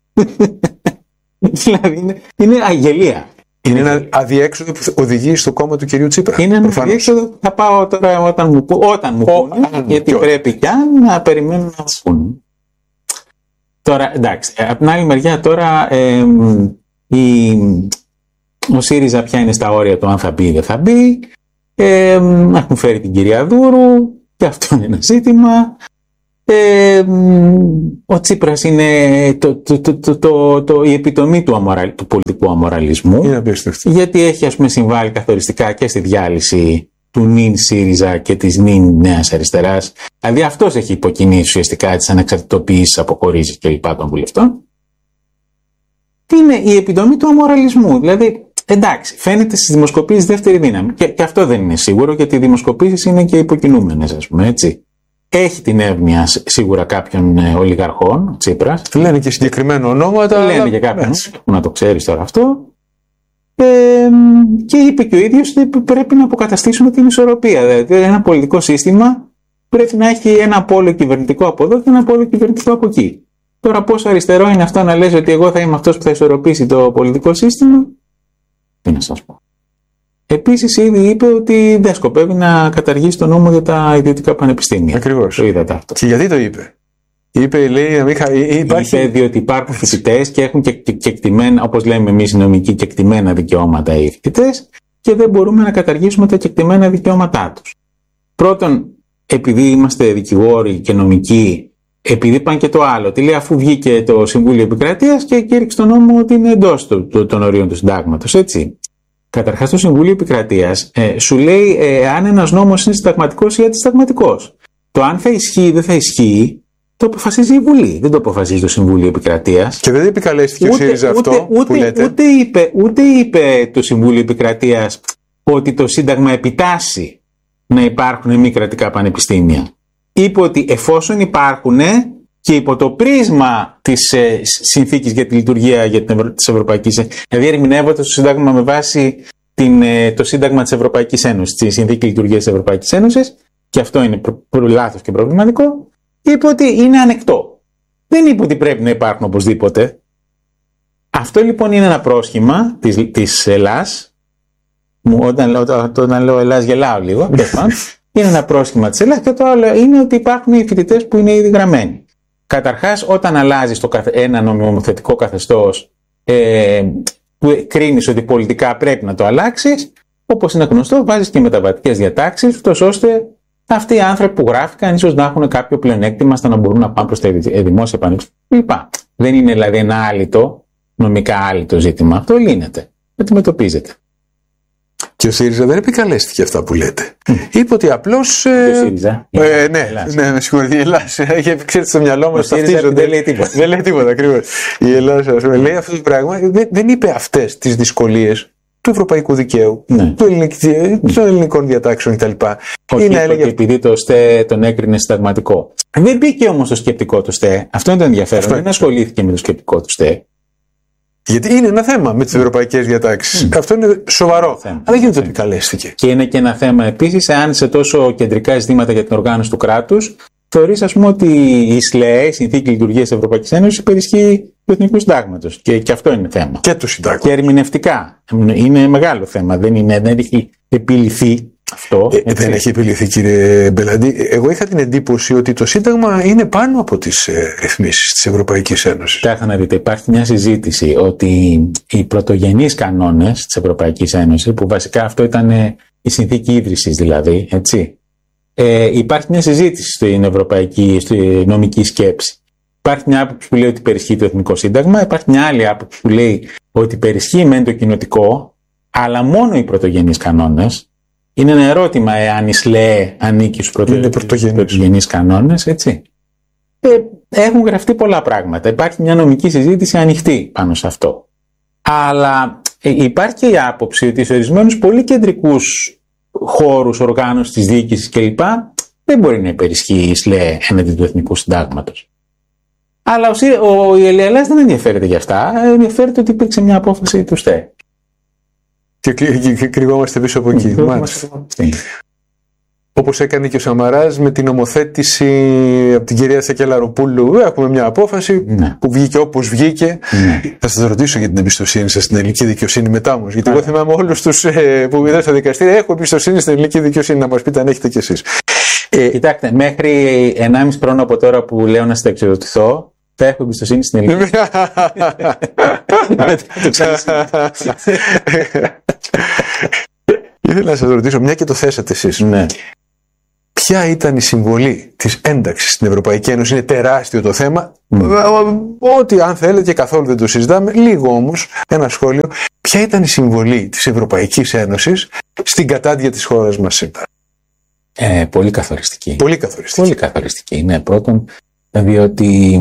Δηλαδή είναι, είναι αγελία. Είναι ένα αδιέξοδο που οδηγεί στο κόμμα του κυρίου Τσίπρα. Είναι ένα αδιέξοδο που θα πάω τώρα όταν μου, όταν μου πούνε, γιατί πρέπει κι αν να περιμένουν να μου πούνε. Τώρα, εντάξει, από την άλλη μεριά τώρα ε, η, ο ΣΥΡΙΖΑ πια είναι στα όρια του αν θα μπει ή δεν θα μπει. Ε, έχουν φέρει την κυρία Δούρου και αυτό είναι ένα ζήτημα. Ε, ο Τσίπρας είναι το, το, το, το, το, το, η επιτομή του, αμορα, του πολιτικού αμοραλισμού, γιατί έχει, ας πούμε, συμβάλει καθοριστικά και στη διάλυση του νυν ΣΥΡΙΖΑ και της νυν Νέας Αριστεράς. Δηλαδή αυτός έχει υποκινήσει ουσιαστικά τις ανεξαρτητοποιήσεις, αποχωρήσεις κλπ. Των βουλευτών. Είναι η επιτομή του αμοραλισμού. Δηλαδή, εντάξει, φαίνεται στις δημοσκοπήσεις δεύτερη δύναμη. Και, και αυτό δεν είναι σίγουρο, γιατί οι δημοσκοπήσεις είναι και υποκινούμενες, ας πούμε, έτσι. Έχει την εύνοια σίγουρα κάποιων ε, ολιγαρχών, Τσίπρας. Λένε και συγκεκριμένα ονόματα. Λένε αλλά... και κάποιον, που να το ξέρεις τώρα αυτό. Ε, και είπε και ο ίδιος ότι πρέπει να αποκαταστήσουμε την ισορροπία. Δηλαδή, ένα πολιτικό σύστημα πρέπει να έχει ένα πόλο κυβερνητικό από εδώ και ένα πόλο κυβερνητικό από εκεί. Τώρα, πόσο αριστερό είναι αυτό να λες ότι εγώ θα είμαι αυτός που θα ισορροπήσει το πολιτικό σύστημα, τι να σας πω. Επίσης, ήδη είπε ότι δεν σκοπεύει να καταργήσει τον νόμο για τα ιδιωτικά πανεπιστήμια. Ακριβώς. Το είδατε αυτό. Και γιατί το είπε. Είπε, λέει, Μίχα, υπάρχει... είπε διότι υπάρχουν φοιτητές και έχουν και, και, και κεκτημένα, όπως λέμε εμείς οι νομικοί, κεκτημένα δικαιώματα οι φοιτητές και δεν μπορούμε να καταργήσουμε τα κεκτημένα δικαιώματά τους. Πρώτον, επειδή είμαστε δικηγόροι και νομικοί, επειδή είπαν και το άλλο, τι λέει, αφού βγήκε το Συμβούλιο Επικρατείας και κήρυξε τον νόμο ότι είναι εντός των ορίων του συντάγματος, έτσι. Καταρχάς, το Συμβούλιο Επικρατείας ε, σου λέει ε, αν ένας νόμος είναι συνταγματικός ή αντισυνταγματικός. Το αν θα ισχύει ή δεν θα ισχύει, το αποφασίζει η Βουλή. Δεν το αποφασίζει το Συμβούλιο Επικρατείας. Και δεν επικαλέστηκε ο ΣΥΡΙΖΑ αυτό ούτε, που λέτε. Ούτε είπε, ούτε είπε το Συμβούλιο Επικρατείας ότι το Σύνταγμα επιτάσσει να υπάρχουν μη κρατικά πανεπιστήμια. Είπε ότι εφόσον υπάρχουν και υπό το πρίσμα της ε, συνθήκης για τη λειτουργία για την Ευρω... της Ευρωπαϊκής Ένωσης, δηλαδή ερμηνεύοντας το Σύνταγμα με βάση την, ε, το Σύνταγμα της Ευρωπαϊκής Ένωσης, τη συνθήκη λειτουργίας της Ευρωπαϊκής Ένωσης, και αυτό είναι προ... προ... λάθος και προβληματικό, είπε ότι είναι ανεκτό. Δεν είπε ότι πρέπει να υπάρχουν οπωσδήποτε. Αυτό λοιπόν είναι ένα πρόσχημα της, της Ελλάς. Όταν, όταν, όταν λέω Ελλάς γελάω λίγο. Είναι ένα πρόσχημα της Ελλάς και το άλλο είναι ότι υπάρχουν οι φοιτητές που είναι ήδη γραμμένοι. Καταρχάς, όταν αλλάζεις το, ένα νομιμοθετικό καθεστώς ε, που κρίνεις ότι πολιτικά πρέπει να το αλλάξεις, όπως είναι γνωστό, βάζεις και μεταβατικές διατάξεις, ώστε αυτοί οι άνθρωποι που γράφηκαν ίσως να έχουν κάποιο πλεονέκτημα ώστε να μπορούν να πάνε προς τα δημόσια πανεπιστήμια. Δεν είναι δηλαδή ένα άλυτο, νομικά άλυτο ζήτημα. Αυτό λύνεται. Αντιμετωπίζεται. Και ο ΣΥΡΙΖΑ δεν επικαλέστηκε αυτά που λέτε. Mm. Είπε ότι απλώς. Ε, ο ΣΥΡΙΖΑ. Ε, ναι, ναι, με συγχωρείτε. Η Ελλάδα έχει ξέρετε στο μυαλό μας. Δεν λέει τίποτα. Δεν λέει τίποτα, ακριβώς. Η Ελλάδα, ας πούμε, λέει αυτό το πράγμα. Δεν, δεν είπε αυτές τις δυσκολίες του ευρωπαϊκού δικαίου, ναι. του ελληνικ, mm. των ελληνικών διατάξεων κτλ. Όχι, είναι, έλεγε... επειδή το ΣΤΕ τον έκρινε συνταγματικό. Δεν μπήκε όμως το σκεπτικό του ΣΤΕ. Αυτό είναι το ενδιαφέρον. Αυτό... Δεν ασχολήθηκε με το σκεπτικό του ΣΤΕ. Γιατί είναι ένα θέμα με τις ευρωπαϊκές διατάξεις. Mm. Αυτό είναι σοβαρό. Θέμα. Αλλά γιατί το επικαλέστηκε. Και είναι και ένα θέμα επίσης, εάν σε τόσο κεντρικά ζητήματα για την οργάνωση του κράτους, θεωρείς, ας πούμε, ότι η ΣΛΕΕ, η Συνθήκη Λειτουργίας της Ευρωπαϊκής Ένωσης, υπερισχύει του Εθνικού Συντάγματος. Και, και αυτό είναι θέμα. Και του Συντάγματος. Και ερμηνευτικά. Είναι μεγάλο θέμα. Δεν, είναι, δεν έχει επιληθεί. Αυτό, ε, δεν έχει επιληθεί, κύριε Μπελαντή. Εγώ είχα την εντύπωση ότι το Σύνταγμα είναι πάνω από τις ε, ρυθμίσεις της Ευρωπαϊκής Ένωσης. Κοιτάξτε να δείτε, υπάρχει μια συζήτηση ότι οι πρωτογενείς κανόνες της Ευρωπαϊκής Ένωσης, που βασικά αυτό ήταν η συνθήκη ίδρυσης δηλαδή, έτσι, ε, υπάρχει μια συζήτηση στην ευρωπαϊκή στη νομική σκέψη. Υπάρχει μια άποψη που λέει ότι υπερισχύει το Εθνικό Σύνταγμα, υπάρχει μια άλλη άποψη που λέει ότι υπερισχύει μεν το κοινοτικό, αλλά μόνο οι πρωτογενείς κανόνες. Είναι ένα ερώτημα εάν η ΣΛΕΕ ανήκει στους πρωτογενείς κανόνες, έτσι. Ε, έχουν γραφτεί πολλά πράγματα. Υπάρχει μια νομική συζήτηση ανοιχτή πάνω σε αυτό. Αλλά ε, υπάρχει και η άποψη ότι σε ορισμένους πολύ κεντρικούς χώρους, οργάνωσης της διοίκησης κλπ. Δεν μπορεί να υπερισχύει η ΣΛΕΕ έναντι του Εθνικού Συντάγματος. Αλλά ο, ο, η Ελλάς δεν ενδιαφέρεται για αυτά. Ενδιαφέρεται ότι υπήρξε μια απόφαση του ΣΤΕ. Και, και, και, και κρυβόμαστε πίσω από εκεί. Όπως έκανε και ο Σαμαράς με την νομοθέτηση από την κυρία Σακελαροπούλου. Έχουμε μια απόφαση ναι. που βγήκε όπως βγήκε. Ναι. Θα σας ρωτήσω για την εμπιστοσύνη σας στην ελληνική δικαιοσύνη μετά όμως. Γιατί εγώ θυμάμαι όλους τους ε, που είδα στα δικαστήρια. Έχω εμπιστοσύνη στην ελληνική δικαιοσύνη, να μας πείτε αν έχετε κι εσείς. Ε, Κοιτάξτε, μέχρι ενάμιση χρόνο από τώρα που λέω να συνταξιοδοτηθώ, Θα έχω εμπιστοσύνη στην ελληνική. Ήθελα να σας ρωτήσω, μια και το θέσατε εσείς. Ναι. Ποια ήταν η συμβολή της ένταξης στην Ευρωπαϊκή Ένωση? Είναι τεράστιο το θέμα. Mm. Ό,τι αν θέλετε και καθόλου δεν το συζητάμε. Λίγο όμως ένα σχόλιο. Ποια ήταν η συμβολή της Ευρωπαϊκής Ένωσης στην κατάντια της χώρας μας σήμερα? Ε, πολύ καθοριστική. Πολύ καθοριστική. Πολύ καθοριστική, ναι. Πρώτον, διότι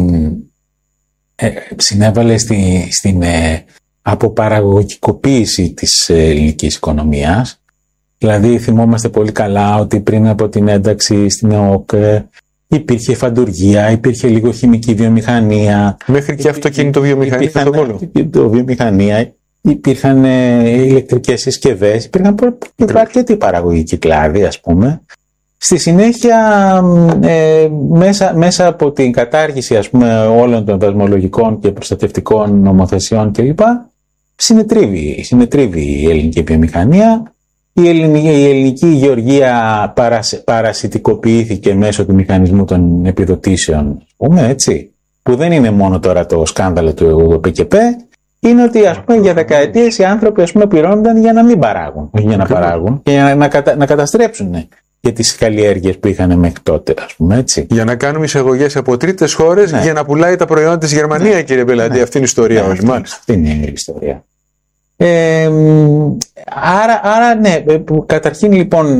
ε, συνέβαλε στη, στην ε, αποπαραγωγικοποίηση της ε, ελληνικής οικονομίας. Δηλαδή θυμόμαστε πολύ καλά ότι πριν από την ένταξη στην ΕΟΚ υπήρχε φαντουργία, υπήρχε λίγο χημική βιομηχανία. Μέχρι και αυτοκίνητο βιομηχανία στον πόλο. Αυτοκίνητο βιομηχανία, υπήρχαν ε, ηλεκτρικές συσκευές, υπήρχαν αρκετή παραγωγική κλάδη, ας πούμε. Στη συνέχεια, ε, μέσα, μέσα από την κατάργηση, ας πούμε, όλων των δασμολογικών και προστατευτικών νομοθεσιών κλπ. Συνετρίβει, συνετρίβει η ελληνική βιομηχανία. Η ελληνική, η ελληνική γεωργία παρασ, παρασιτικοποιήθηκε μέσω του μηχανισμού των επιδοτήσεων, πούμε, έτσι, που δεν είναι μόνο τώρα το σκάνδαλο του ΠΚΠ, είναι ότι, ας πούμε, για δεκαετίες οι άνθρωποι, ας πούμε, πληρώνονταν για να μην παράγουν, όχι για να παράγουν, και για να, να, κατα, να καταστρέψουν για τις καλλιέργειες που είχαν μέχρι τότε, ας πούμε, έτσι. Για να κάνουμε εισαγωγές από τρίτες χώρες, ναι, για να πουλάει τα προϊόντα της Γερμανία, ναι, κύριε Μπελαντή. Ναι. Αυτή είναι η ιστορία, ναι, όχι, αυτή, αυτή είναι η ιστορία. Ε, άρα, άρα, ναι, καταρχήν λοιπόν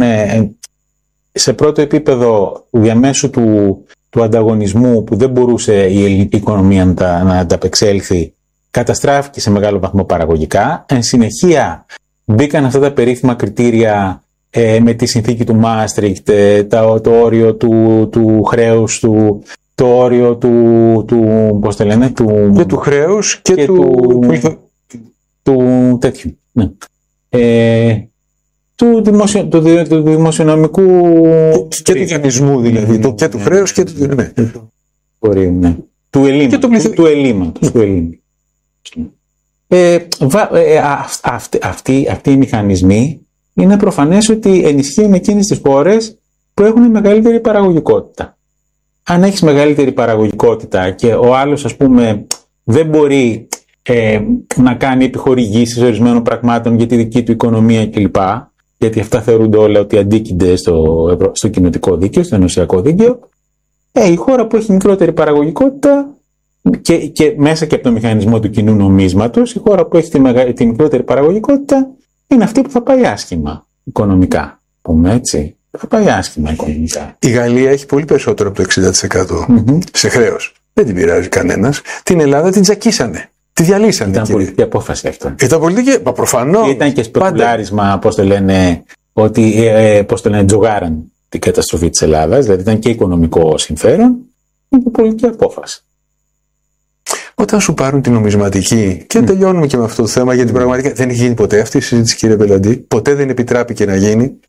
σε πρώτο επίπεδο διαμέσου του, του ανταγωνισμού που δεν μπορούσε η ελληνική οικονομία να, να ανταπεξέλθει, καταστράφηκε σε μεγάλο βαθμό παραγωγικά. Εν συνεχεία μπήκαν αυτά τα περίφημα κριτήρια ε, με τη συνθήκη του Μάστριχτ, ε, το, το όριο του, του χρέους, του, το όριο του, του, πώς το λένε, του, και του χρέους και, και του... του... του τέτοιου, ναι. ε, του, δημοσιο, του, του δημοσιονομικού και, και του δανεισμού δηλαδή, ναι, το, και του, ναι, χρέους και του, ναι. Μπορεί, ναι. του ελλείμματος, πληθυ... του ελλείμματος, του ελλείμματος. Ε, βα, ε, αυ, αυ, αυτοί, αυτοί οι μηχανισμοί είναι προφανές ότι ενισχύουν εκείνες τις χώρες που έχουν μεγαλύτερη παραγωγικότητα. Αν έχεις μεγαλύτερη παραγωγικότητα και ο άλλος, ας πούμε, δεν μπορεί Ε, να κάνει επιχορηγήσεις ορισμένων πραγμάτων για τη δική του οικονομία κλπ. Γιατί αυτά θεωρούνται όλα ότι αντίκεινται στο, ευρω... στο κοινοτικό δίκαιο, στο ενωσιακό δίκαιο. Ε, η χώρα που έχει μικρότερη παραγωγικότητα και, και μέσα και από το μηχανισμό του κοινού νομίσματος, η χώρα που έχει τη, μεγα... τη μικρότερη παραγωγικότητα είναι αυτή που θα πάει άσχημα οικονομικά. Πούμε έτσι. Θα πάει άσχημα οικονομικά. Η Γαλλία έχει πολύ περισσότερο από το εξήντα τοις εκατό mm-hmm. σε χρέος. Δεν την πειράζει κανένας. Την Ελλάδα την τζακίσανε. Τη διαλύσανε. Ήταν κύριε. Πολιτική απόφαση αυτό. Ήταν πολιτική, μα προφανώς. Ήταν και σπεκουλάρισμα, πώς το λένε, ότι, ε, πώς το λένε, τζογάραν την καταστροφή της Ελλάδας, δηλαδή ήταν και οικονομικό συμφέρον, και πολιτική απόφαση. Όταν σου πάρουν την νομισματική, και mm. τελειώνουμε και με αυτό το θέμα, γιατί πραγματικά δεν έχει γίνει ποτέ αυτή η συζήτηση, κύριε Μπελαντή, ποτέ δεν επιτράπηκε να γίνει.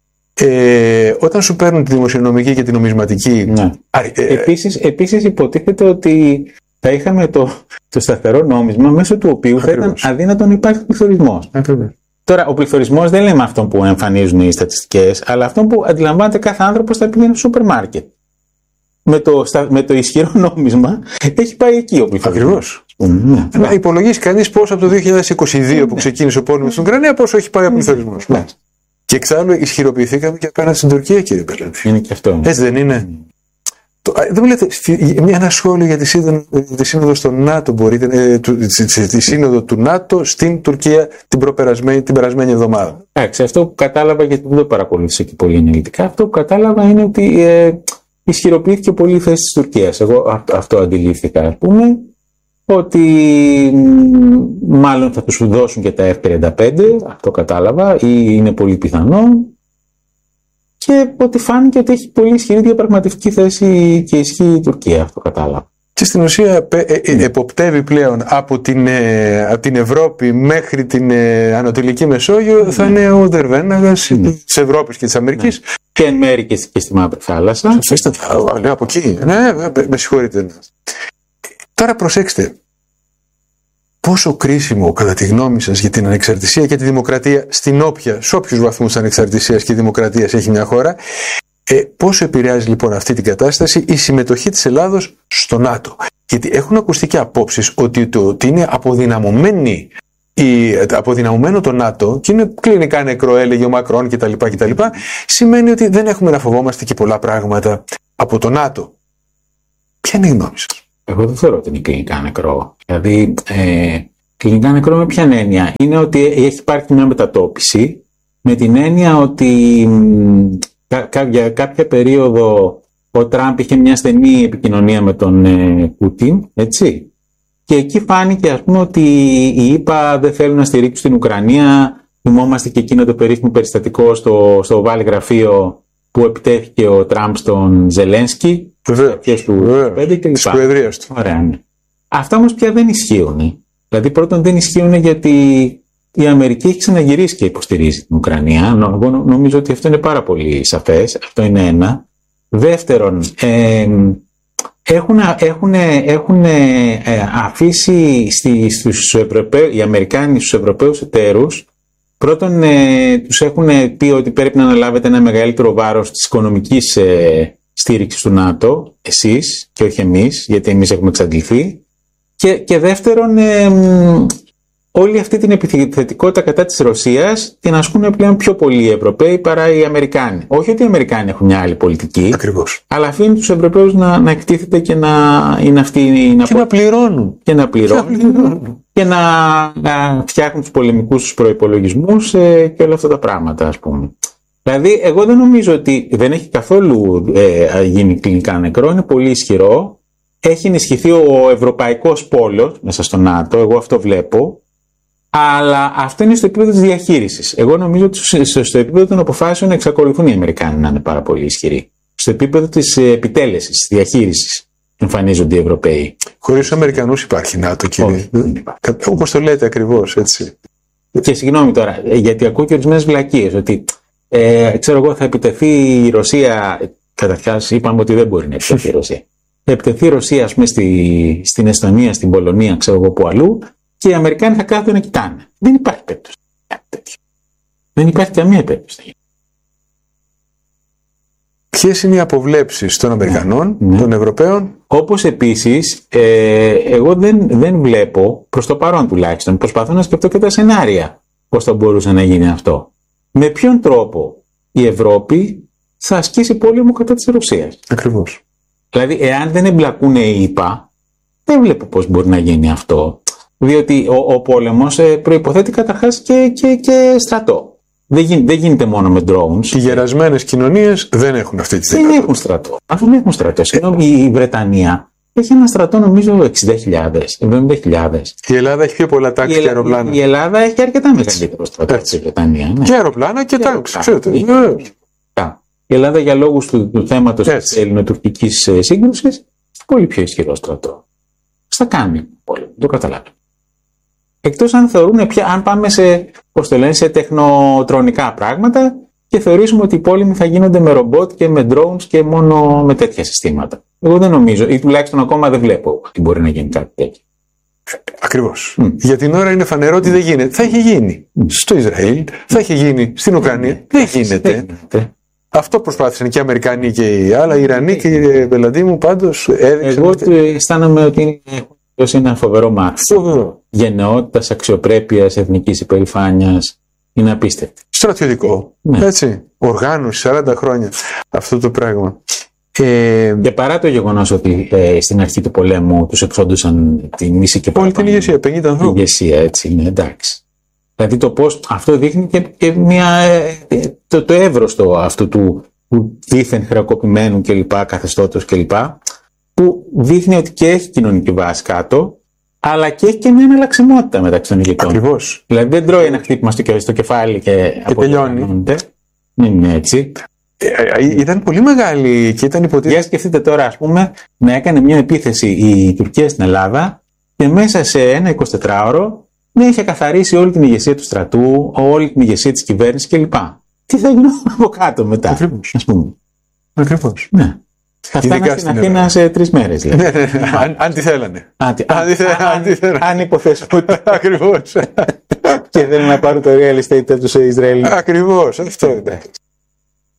Ε, όταν σου παίρνουν τη δημοσιονομική και τη νομισματική. Ναι. Α, ε, επίσης, επίσης υποτίθεται ότι θα είχαμε το, το σταθερό νόμισμα μέσω του οποίου ακριβώς θα ήταν αδύνατο να υπάρχει πληθωρισμός. Τώρα, ο πληθωρισμός δεν λέμε αυτό που εμφανίζουν οι στατιστικές, αλλά αυτό που αντιλαμβάνεται κάθε άνθρωπος θα πηγαίνει στο σούπερ μάρκετ. Με το, με το ισχυρό νόμισμα έχει πάει εκεί ο πληθωρισμός. Ακριβώς. Να υπολογίσει κανείς πώς από το δύο χιλιάδες είκοσι δύο που ξεκίνησε ο πόλεμος στην Ουκρανία, πόσο έχει πάει ο πληθωρισμός. Ναι. Και εξάλλου ισχυροποιηθήκαμε και απέναντι στην Τουρκία, κύριε Μπελαντή. Είναι και αυτό. Έτσι δεν είναι? Mm. Δεν μου λέτε, ένα σχόλιο για τη σύνοδο, τη σύνοδο στο ΝΑΤΟ, μπορείτε, ε, τη, τη σύνοδο του ΝΑΤΟ στην Τουρκία την, την περασμένη εβδομάδα. Εντάξει, αυτό που κατάλαβα, γιατί δεν το παρακολούθησα και πολύ αναλυτικά, αυτό που κατάλαβα είναι ότι ε, ισχυροποιήθηκε πολύ η θέση της Τουρκίας. Εγώ αυτό, αυτό αντιλήφθηκα, ας πούμε, ότι μάλλον θα τους δώσουν και τα εφ τριάντα πέντε, αυτό κατάλαβα, ή είναι πολύ πιθανό. Και ότι φάνηκε ότι έχει πολύ ισχυρή διαπραγματευτική θέση και ισχύει η Τουρκία, αυτό κατάλαβα. Και στην ουσία ε, ε, εποπτεύει πλέον από την, ε, από την Ευρώπη μέχρι την ε, Ανατολική Μεσόγειο, mm. θα είναι ο Δερβέναγας mm. της Ευρώπης και της Αμερικής. Mm. Και εν μέρει και, και στη Μαύρη Θάλασσα. Σαφέστατα, λέω από εκεί. Ναι, με συγχωρείτε. Τώρα προσέξτε. Πόσο κρίσιμο, κατά τη γνώμη σας, για την ανεξαρτησία και τη δημοκρατία, στην όποια, σε όποιους βαθμούς ανεξαρτησίας και δημοκρατίας έχει μια χώρα, Ε, πόσο επηρεάζει λοιπόν αυτή την κατάσταση η συμμετοχή της Ελλάδος στο ΝΑΤΟ? Γιατί έχουν ακουστεί και απόψεις ότι, το, ότι είναι αποδυναμωμένη η, αποδυναμωμένο το ΝΑΤΟ και είναι κλινικά νεκρό, έλεγε ο Μακρόν κτλ. κτλ. Σημαίνει ότι δεν έχουμε να φοβόμαστε και πολλά πράγματα από το ΝΑΤΟ. Ποια είναι η γνώμη σας? Εγώ δεν θεωρώ ότι είναι κλινικά νεκρό. Δηλαδή, ε, κλινικά νεκρό με ποια έννοια? Είναι ότι έχει υπάρξει μια μετατόπιση με την έννοια ότι κα, για κάποια περίοδο ο Τραμπ είχε μια στενή επικοινωνία με τον ε, Πούτιν, έτσι. Και εκεί φάνηκε, ας πούμε, ότι οι ΗΠΑ δεν θέλουν να στηρίξουν την Ουκρανία. Θυμόμαστε και εκείνο το περίφημο περιστατικό στο, στο Oval Γραφείο που επιτέθηκε ο Τραμπ στον Ζελένσκι. Βεβαίως. Της προεδρίας του. Ωραία, ναι. Αυτά όμως πια δεν ισχύουν. Δηλαδή, πρώτον, δεν ισχύουν γιατί η Αμερική έχει ξαναγυρίσει και υποστηρίζει την Ουκρανία. Εγώ νομίζω ότι αυτό είναι πάρα πολύ σαφές. Αυτό είναι ένα. Δεύτερον, ε, έχουν, έχουν, έχουν ε, αφήσει στη, στους Ευρωπαίους, οι Αμερικάνοι στους Ευρωπαίους εταίρους. Πρώτον, ε, τους έχουν πει ότι πρέπει να αναλάβετε ένα μεγαλύτερο βάρος της οικονομικής ε, στήριξης του ΝΑΤΟ, εσείς και όχι εμείς, γιατί εμείς έχουμε εξαντληθεί. Και, και δεύτερον, ε, όλη αυτή την επιθετικότητα κατά της Ρωσίας την ασκούν πλέον πιο πολλοί οι Ευρωπαίοι παρά οι Αμερικάνοι. Όχι ότι οι Αμερικάνοι έχουν μια άλλη πολιτική. Ακριβώς. Αλλά αφήνουν τους Ευρωπαίους να, να εκτίθεται και να είναι αυτοί να, και να πληρώνουν. Και να πληρώνουν. Και να, πληρώνουν. Και να, να φτιάχνουν τους πολεμικούς τους προϋπολογισμούς ε, και όλα αυτά τα πράγματα, ας πούμε. Δηλαδή, εγώ δεν νομίζω ότι δεν έχει καθόλου ε, γίνει κλινικά νεκρό. Είναι πολύ ισχυρό. Έχει ενισχυθεί ο ευρωπαϊκός πόλος μέσα στο ΝΑΤΟ. Εγώ αυτό βλέπω. Αλλά αυτό είναι στο επίπεδο της διαχείρισης. Εγώ νομίζω ότι στο επίπεδο των αποφάσεων εξακολουθούν οι Αμερικάνοι να είναι πάρα πολύ ισχυροί. Στο επίπεδο της επιτέλεσης, της διαχείρισης εμφανίζονται οι Ευρωπαίοι. Χωρίς τους Αμερικανούς υπάρχει ΝΑΤΟ, κύριε. Όπως το λέτε ακριβώς, έτσι. Και συγγνώμη τώρα, γιατί ακούω και ορισμένες βλακίες. Ότι ε, ξέρω εγώ, θα επιτεθεί η Ρωσία. Καταρχάς, είπαμε ότι δεν μπορεί να επιτεθεί η Ρωσία. Θα επιτεθεί η Ρωσία, ας πούμε, στη, στην Εστονία, στην Πολωνία, ξέρω εγώ που αλλού. Και οι Αμερικάνοι θα κάθονται να κοιτάνε. Δεν υπάρχει περίπτωση. Δεν υπάρχει καμία περίπτωση. Ποιες είναι οι αποβλέψεις των Αμερικανών, ναι, των Ευρωπαίων? Όπως επίσης, ε, εγώ δεν, δεν βλέπω, προς το παρόν τουλάχιστον, προσπαθώ να σκεφτώ και τα σενάρια πώς θα μπορούσε να γίνει αυτό. Με ποιον τρόπο η Ευρώπη θα ασκήσει πόλεμο κατά της Ρωσίας? Ακριβώς. Δηλαδή, εάν δεν εμπλακούν οι ΗΠΑ, δεν βλέπω πώς μπορεί να γίνει αυτό. Διότι ο, ο πόλεμος ε, προϋποθέτει καταρχάς και, και, και στρατό. Δεν, γι, δεν γίνεται μόνο με drones. Οι γερασμένες κοινωνίες δεν έχουν αυτή τη δυνατότητα. Δεν έχουν στρατό. Αφού δεν έχουν στρατό. Συγγνώμη, η Βρετανία έχει ένα στρατό νομίζω εξήντα χιλιάδες, εβδομήντα χιλιάδες. Η Ελλάδα έχει πιο πολλά τάγκς και αεροπλάνα. Η Ελλάδα έχει αρκετά μεγαλύτερο στρατό από τη Βρετανία. Ναι. Και αεροπλάνα και, και τάγκς. Η Ελλάδα για λόγους του, του θέματος της ελληνοτουρκικής σύγκρουσης πολύ πιο ισχυρό στρατό. Θα κάνει πόλεμο. Το καταλάβω. Εκτός αν θεωρούν πια, αν πάμε σε, πώς το λένε, σε τεχνοτρονικά πράγματα και θεωρήσουμε ότι οι πόλεμοι θα γίνονται με ρομπότ και με drones και μόνο με τέτοια συστήματα. Εγώ δεν νομίζω, ή τουλάχιστον ακόμα δεν βλέπω ότι μπορεί να γίνει κάτι τέτοιο. Ακριβώς. Mm. Για την ώρα είναι φανερό ότι δεν γίνεται. Θα έχει γίνει mm. στο Ισραήλ, θα έχει γίνει στην Ουκρανία. Mm. Δεν γίνεται. Mm. Αυτό προσπάθησαν και οι Αμερικανοί και οι άλλοι, οι Ιρανοί, κύριε Μπελαντή μου, πάντως έδειξαν. Εγώ ότι... αισθάνομαι ότι είναι ένα φοβερό μάθημα γενναιότητας, αξιοπρέπειας, εθνικής υπερηφάνειας. Είναι απίστευτο. Στρατιωτικό. Ναι. Έτσι. Οργάνωση σαράντα χρόνια αυτό το πράγμα. Ε, και παρά το γεγονός ότι ε, στην αρχή του πολέμου τους εξόντουσαν την ίση και όλη την ηγεσία, πενήντα ανθρώπους. Ηγεσία, έτσι, ναι, εντάξει. Δηλαδή το πώς αυτό δείχνει και, και μια, ε, το, το εύρωστο αυτού του, του δίθεν χρεοκοπημένου κλπ. Καθεστώτος κλπ. Που δείχνει ότι και έχει κοινωνική βάση κάτω, αλλά και έχει και μια εναλλαξιμότητα μεταξύ των ηγετών. Ακριβώς. Δηλαδή δεν τρώει ένα χτύπημα στο, στο κεφάλι και, και τελειώνει. Δεν είναι έτσι. Ε, ήταν πολύ μεγάλη και ήταν υποτίθεται. Για σκεφτείτε τώρα, ας πούμε, να έκανε μια επίθεση η Τουρκία στην Ελλάδα και μέσα σε ένα εικοσιτετράωρο να είχε καθαρίσει όλη την ηγεσία του στρατού, όλη την ηγεσία της κυβέρνησης κλπ. Τι θα γινόταν από κάτω μετά? Ακριβώς. Ας πούμε. Ακριβώς. Ναι. Θα φτάνανε στην Αθήνα σε τρεις μέρες. Δηλαδή. Ναι, ναι, ναι. αν, αν τη θέλανε. Αν, αν, αν, αν υποθέσουν. Ακριβώς. Και θέλουν να πάρουν το real estate από τους Ισραηλινούς. Ακριβώς. Αυτό είναι.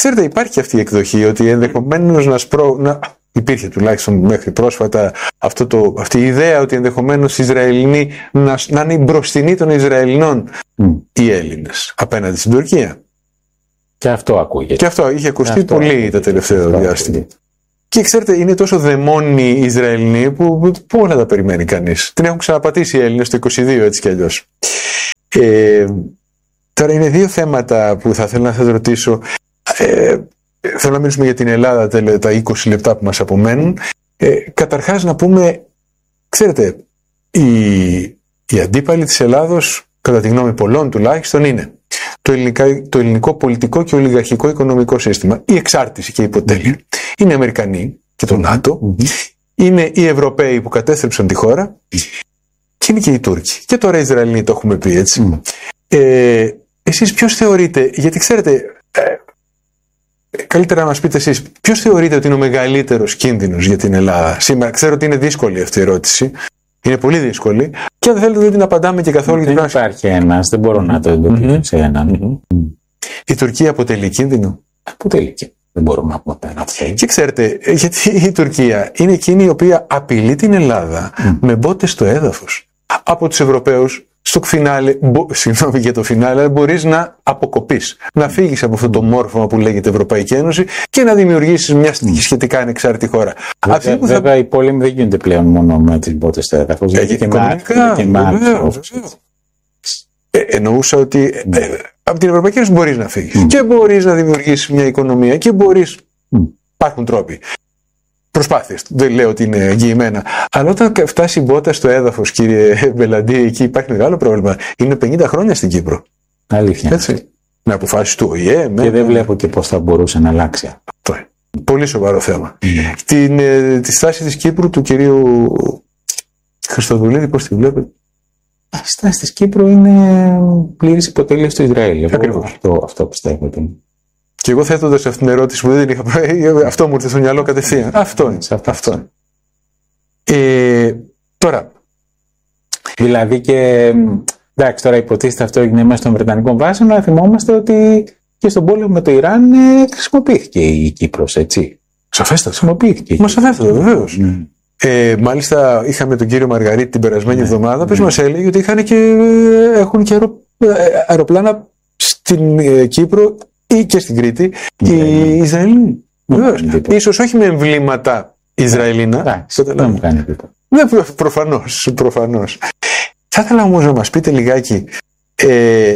ξέρετε, υπάρχει αυτή η εκδοχή ότι ενδεχομένως να σπρώ. Να... Υπήρχε τουλάχιστον μέχρι πρόσφατα αυτό το, αυτή η ιδέα ότι ενδεχομένως οι Ισραηλινοί να, να είναι οι μπροστινοί των Ισραηλινών mm. οι Έλληνες απέναντι στην Τουρκία. Και αυτό ακούγεται. Και αυτό είχε ακουστεί αυτό πολύ ακούγεται. Τα τελευταία διάστημα. Και ξέρετε, είναι τόσο δαιμόνοι οι Ισραηλινοί που, που όλα τα περιμένει κανείς. Την έχουν ξαναπατήσει οι Έλληνες το είκοσι δύο έτσι κι αλλιώς. Ε, τώρα είναι δύο θέματα που θα θέλω να σας ρωτήσω. Ε, θέλω να μιλήσουμε για την Ελλάδα τα είκοσι λεπτά που μας απομένουν. Ε, καταρχάς να πούμε, ξέρετε, οι, οι αντίπαλοι της Ελλάδος, κατά τη γνώμη πολλών τουλάχιστον, είναι το, ελληνικά, το ελληνικό πολιτικό και ολιγαρχικό οικονομικό σύστημα, η εξάρτηση και η υποτέλεια. Mm-hmm. Είναι οι Αμερικανοί και το ΝΑΤΟ, mm-hmm. είναι οι Ευρωπαίοι που κατέστρεψαν τη χώρα και είναι και οι Τούρκοι. Και τώρα οι Ισραηλοί το έχουμε πει έτσι. Mm-hmm. Ε, εσείς ποιος θεωρείτε, γιατί ξέρετε, ε, καλύτερα να μας πείτε εσείς, ποιος θεωρείτε ότι είναι ο μεγαλύτερος κίνδυνος για την Ελλάδα σήμερα? Ξέρω ότι είναι δύσκολη αυτή η ερώτηση. Είναι πολύ δύσκολη. Και αν θέλετε δεν την απαντάμε και καθόλου. Δεν υπάρχει ένας, δεν μπορώ να το εντοπίσω mm-hmm. σε έναν. Mm-hmm. Η Τουρκία αποτελεί κίνδυνο? Αποτελεί κίνδυνο. Δεν μπορούμε να πούμε αυτό. Και ξέρετε, γιατί η Τουρκία είναι εκείνη η οποία απειλεί την Ελλάδα mm. με μπότες στο έδαφος. Από τους Ευρωπαίους, στο φινάλε, μπο, συγγνώμη για το φινάλε, μπορείς να αποκοπείς, να φύγεις από αυτό το μόρφωμα που λέγεται Ευρωπαϊκή Ένωση και να δημιουργήσεις μια σχετικά ανεξάρτητη χώρα. Βέβαια, Αυτή που βέβαια θα... οι πόλεμοι δεν γίνονται πλέον μόνο με τις μπότες στο έδαφος. Ε, και με ε, εννοούσα ότι mm. ε, από την Ευρωπαϊκή Ένωση μπορείς να φύγεις mm. και μπορείς να δημιουργήσεις μια οικονομία και μπορείς. Mm. Υπάρχουν τρόποι. Προσπάθειες. Δεν λέω ότι είναι εγγυημένα. Αλλά όταν φτάσει η μπότα στο έδαφος, κύριε Μπελαντή, εκεί υπάρχει μεγάλο πρόβλημα. Είναι πενήντα χρόνια στην Κύπρο. Αλήθεια. Έτσι. Με αποφάσεις του Ο Η Ε. Και δεν βλέπω και πώς θα μπορούσε να αλλάξει. Αυτό είναι. Πολύ σοβαρό θέμα. Mm. Την, ε, τη στάση της Κύπρου του κυρίου Χριστοδουλίδη, πώς τη βλέπετε? Η στάση της Κύπρου είναι πλήρης υποτέλεια στο Ισραήλ. Αυτό, αυτό πιστεύω ότι είναι. Και εγώ θέτοντας αυτήν την ερώτηση που δεν την είχα, αυτό μου ήρθε στο μυαλό κατευθείαν. Αυτό είναι. Αυτό είναι. Ε, τώρα. Δηλαδή και. Εντάξει, τώρα υποτίθεται αυτό έγινε μέσα των Βρετανικών βάσεων, αλλά θυμόμαστε ότι και στον πόλεμο με το Ιράν ε, χρησιμοποιήθηκε η Κύπρος, έτσι. Σαφέστατα. Χρησιμοποιήθηκε. Μα σαφέστατα, βεβαίως. Mm. Ε, μάλιστα είχαμε τον κύριο Μαργαρίτη την περασμένη mm. εβδομάδα, που mm. μας έλεγε ότι είχαν και, έχουν και αερο, αεροπλάνα στην ε, Κύπρο ή και στην Κρήτη οι Ισραηλοί. Βεβαίως. Ίσως όχι με εμβλήματα Ισραηλίνα. Δεν μου κάνει τίποτα. Ναι, προφανώς, προφανώς. Θα ήθελα όμως να μας πείτε λιγάκι ε,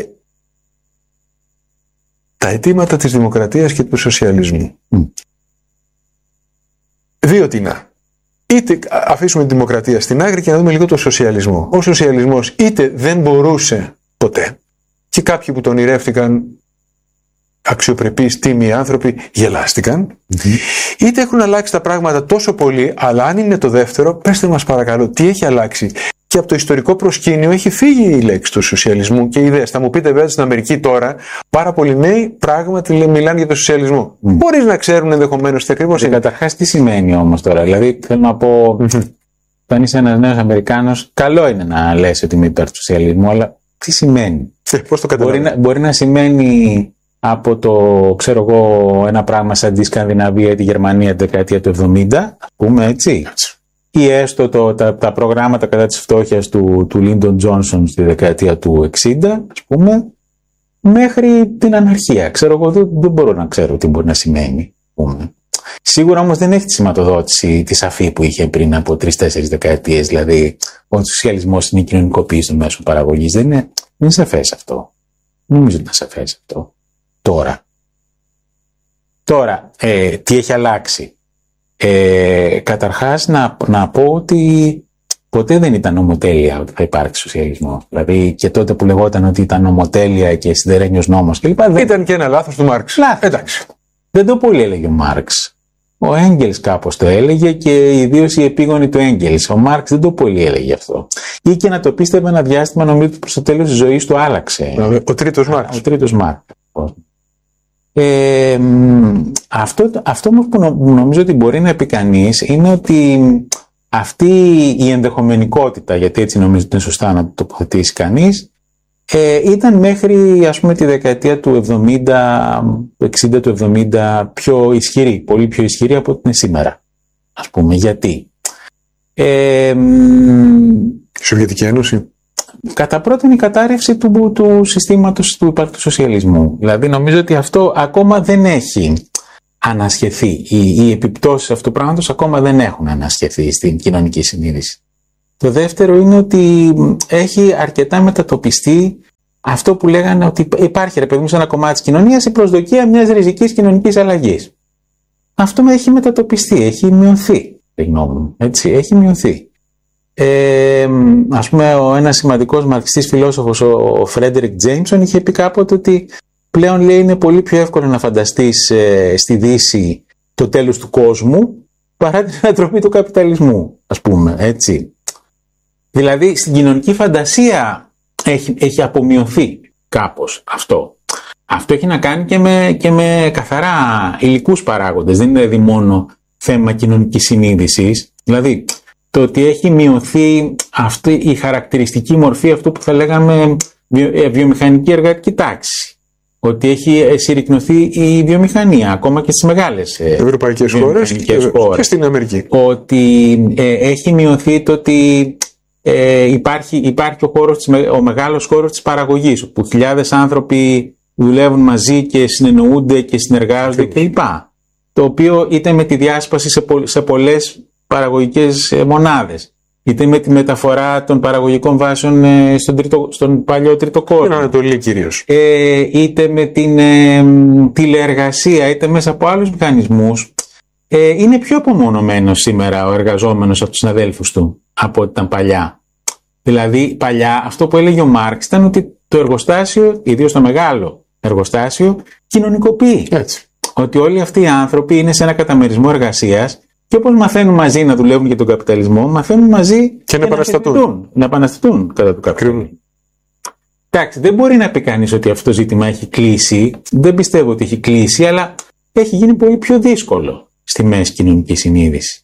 τα αιτήματα της δημοκρατίας και του σοσιαλισμού. Mm. Δύο τινά. Είτε αφήσουμε τη δημοκρατία στην άκρη και να δούμε λίγο το σοσιαλισμό. Ο σοσιαλισμός είτε δεν μπορούσε ποτέ και κάποιοι που τον ονειρεύτηκαν αξιοπρεπείς, τίμιοι άνθρωποι γελάστηκαν, mm-hmm. είτε έχουν αλλάξει τα πράγματα τόσο πολύ, αλλά αν είναι το δεύτερο, πέστε μας παρακαλώ τι έχει αλλάξει. Και από το ιστορικό προσκήνιο έχει φύγει η λέξη του σοσιαλισμού και οι ιδέες. Θα μου πείτε βέβαια στην Αμερική τώρα, πάρα πολλοί νέοι πράγματι μιλάνε για το σοσιαλισμό. Mm. Μπορείς να ξέρουν ενδεχομένως τι ακριβώς είναι. Καταρχάς, τι σημαίνει όμως τώρα? Δηλαδή, θέλω να πω, όταν είσαι ένας νέος Αμερικάνος, καλό είναι να λες ότι είμαι υπέρ του σοσιαλισμού, αλλά τι σημαίνει? Πώς το μπορεί, να, μπορεί να σημαίνει από το, ξέρω εγώ, ένα πράγμα σαν τη Σκανδιναβία ή τη Γερμανία τη δεκαετία του εβδομήντα, ας πούμε έτσι. Ή έστω το, τα, τα προγράμματα κατά της φτώχειας του, του Λίντον Τζόνσον στη δεκαετία του εξήντα, ας πούμε, μέχρι την αναρχία. Ξέρω εγώ, δεν, δεν μπορώ να ξέρω τι μπορεί να σημαίνει. Πούμε. Σίγουρα όμως δεν έχει τη σηματοδότηση τη σαφή που είχε πριν από τρεις-τέσσερις δεκαετίες. Δηλαδή, ο σοσιαλισμός είναι η κοινωνικοποίηση των μέσων παραγωγής. Δεν είναι, δεν είναι σαφές αυτό. Νομίζω ότι είναι σαφές αυτό. Τώρα. Τώρα, ε, τι έχει αλλάξει? Ε, καταρχάς να, να πω ότι ποτέ δεν ήταν νομοτέλεια ότι θα υπάρξει σοσιαλισμός. Δηλαδή και τότε που λεγόταν ότι ήταν νομοτέλεια και σιδερένιος νόμος κλπ. Δεν... Ήταν και ένα λάθος του Μάρξ. Λάθος. Εντάξει. Δεν το πολύ έλεγε ο Μάρξ. Ο Έγγελς κάπως το έλεγε και ιδίως οι επίγονοι του Έγγελς. Ο Μάρξ δεν το πολύ έλεγε αυτό. Ή και να το πίστευε ένα διάστημα, νομίζω ότι προς το τέλος της ζωής του άλλαξε. Ο τρίτος Μάρξ. Ο τρίτος Μάρξ. Ε, αυτό, αυτό που νομίζω ότι μπορεί να πει κανείς είναι ότι αυτή η ενδεχομενικότητα, γιατί έτσι νομίζω ότι είναι σωστά να το τοποθετήσει κανείς, ε, ήταν μέχρι ας πούμε τη δεκαετία του εβδομήντα, εξήντα του εβδομήντα πιο ισχυρή, πολύ πιο ισχυρή από ό,τι είναι σήμερα. Ας πούμε, γιατί. Ε, η Σοβιετική Ένωση. Κατά πρώτον η κατάρρευση του, του συστήματος του υπαρκτού σοσιαλισμού. Δηλαδή νομίζω ότι αυτό ακόμα δεν έχει ανασχεθεί. Οι, οι επιπτώσεις αυτού του πράγματος ακόμα δεν έχουν ανασχεθεί στην κοινωνική συνείδηση. Το δεύτερο είναι ότι έχει αρκετά μετατοπιστεί αυτό που λέγανε ότι υπάρχει, ρε παιδί μου, σε ένα κομμάτι της κοινωνίας η προσδοκία μιας ριζικής κοινωνικής αλλαγής. Αυτό έχει μετατοπιστεί, έχει μειωθεί, έτσι, έχει μειωθεί. Ε, ας πούμε, ο ένας σημαντικός μαρξιστής φιλόσοφος, ο Φρέντερικ Τζέιμσον, είχε πει κάποτε ότι πλέον, λέει, είναι πολύ πιο εύκολο να φανταστείς ε, στη Δύση το τέλος του κόσμου παρά την ανατροπή του καπιταλισμού, ας πούμε, έτσι. Δηλαδή, στην κοινωνική φαντασία έχει, έχει απομειωθεί κάπως αυτό. Αυτό έχει να κάνει και με, και με καθαρά υλικούς παράγοντες, δεν είναι δηλαδή μόνο θέμα κοινωνικής συνείδησης. Δηλαδή, το ότι έχει μειωθεί αυτή η χαρακτηριστική μορφή αυτού που θα λέγαμε βιο, βιομηχανική εργατική τάξη. Ότι έχει συρρικνωθεί η βιομηχανία, ακόμα και στις μεγάλες ευρωπαϊκές χώρες και, χώρες. Και στην Αμερική. Ότι ε, έχει μειωθεί το ότι ε, υπάρχει, υπάρχει ο, χώρος, ο μεγάλος χώρος της παραγωγής, όπου χιλιάδες άνθρωποι δουλεύουν μαζί και συνεννοούνται και συνεργάζονται κλπ. Το οποίο είτε με τη διάσπαση σε, πο, σε πολλές παραγωγικές μονάδες, είτε με τη μεταφορά των παραγωγικών βάσεων στον, τρίτο, στον παλιό τρίτο κόσμο. Στην Ανατολή κυρίως. Ε, είτε με την ε, τηλεεργασία, είτε μέσα από άλλους μηχανισμούς. Ε, είναι πιο απομονωμένος σήμερα ο εργαζόμενος από τους συναδέλφους του από ό,τι ήταν παλιά. Δηλαδή, παλιά αυτό που έλεγε ο Μάρξ ήταν ότι το εργοστάσιο, ιδίως το μεγάλο εργοστάσιο, κοινωνικοποιεί. Έτσι. Ότι όλοι αυτοί οι άνθρωποι είναι σε ένα καταμερισμό εργασίας. Και όπως μαθαίνουν μαζί να δουλεύουν για τον καπιταλισμό, μαθαίνουν μαζί και, και να επαναστατούν. Να επαναστατούν κατά του καπιταλισμού. Εντάξει, δεν μπορεί να πει κανείς ότι αυτό το ζήτημα έχει κλείσει. Δεν πιστεύω ότι έχει κλείσει, αλλά έχει γίνει πολύ πιο δύσκολο στη μέση κοινωνική συνείδηση.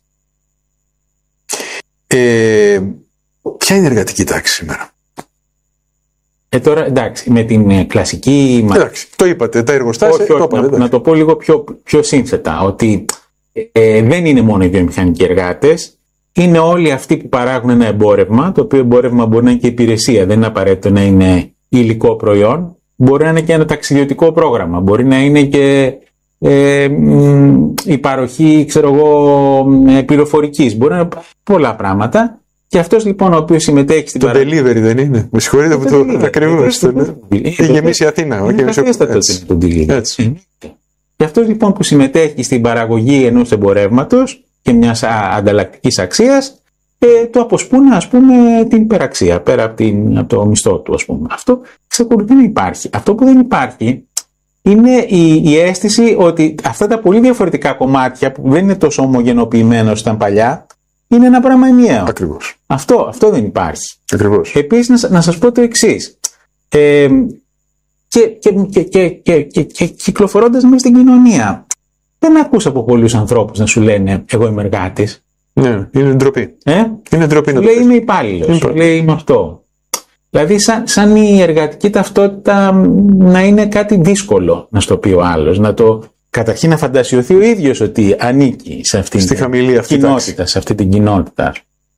Ε, ποια είναι η εργατική τάξη σήμερα? Ε, τώρα, εντάξει, με την κλασική. Εντάξει, το είπατε, τα εργοστάσια. Όχι, όχι, το είπατε, να, να το πω λίγο πιο, πιο σύνθετα, ότι Ε, δεν είναι μόνο οι βιομηχανικοί εργάτες, είναι όλοι αυτοί που παράγουν ένα εμπόρευμα, το οποίο εμπόρευμα μπορεί να είναι και υπηρεσία, δεν είναι απαραίτητο να είναι υλικό προϊόν, μπορεί να είναι και ένα ταξιδιωτικό πρόγραμμα, μπορεί να είναι και ε, η παροχή, ξέρω εγώ, πληροφορικής, μπορεί να είναι πολλά πράγματα. Και αυτός λοιπόν ο οποίος συμμετέχει στην το παραγωγή. Το delivery δεν είναι. Με συγχωρείτε που το, το ακριβώς. Έχει γεμίσει η Αθήνα. Είναι καθίστατο το delivery. Και αυτός λοιπόν που συμμετέχει στην παραγωγή ενός εμπορεύματος και μιας ανταλλακτικής αξίας, ε, του αποσπούν, ας πούμε, την υπεραξία πέρα από, την, από το μισθό του, ας πούμε. Αυτό εξακολουθεί να υπάρχει. Αυτό που δεν υπάρχει είναι η, η αίσθηση ότι αυτά τα πολύ διαφορετικά κομμάτια που δεν είναι τόσο ομογενοποιημένα όσο ήταν παλιά, είναι ένα πράγμα ενιαίο. Ακριβώς. Αυτό, αυτό δεν υπάρχει. Ακριβώς. Επίσης, να, να σας πω το εξής. Ε, Και, και, και, και, και, και, και κυκλοφορώντας μέσα στην κοινωνία, δεν ακούς από πολλούς ανθρώπους να σου λένε εγώ είμαι εργάτης. Ναι, είναι ντροπή. Ε? Είναι ντροπή να λέει είμαι υπάλληλος, σου λέει είμαι αυτό. Δηλαδή σαν, σαν η εργατική ταυτότητα να είναι κάτι δύσκολο να στο πει ο άλλος, να το καταρχήν να φαντασιωθεί ο ίδιος ότι ανήκει σε αυτήν Στη την χαμηλή αυτή κοινότητα, τάξη. σε αυτή την κοινότητα.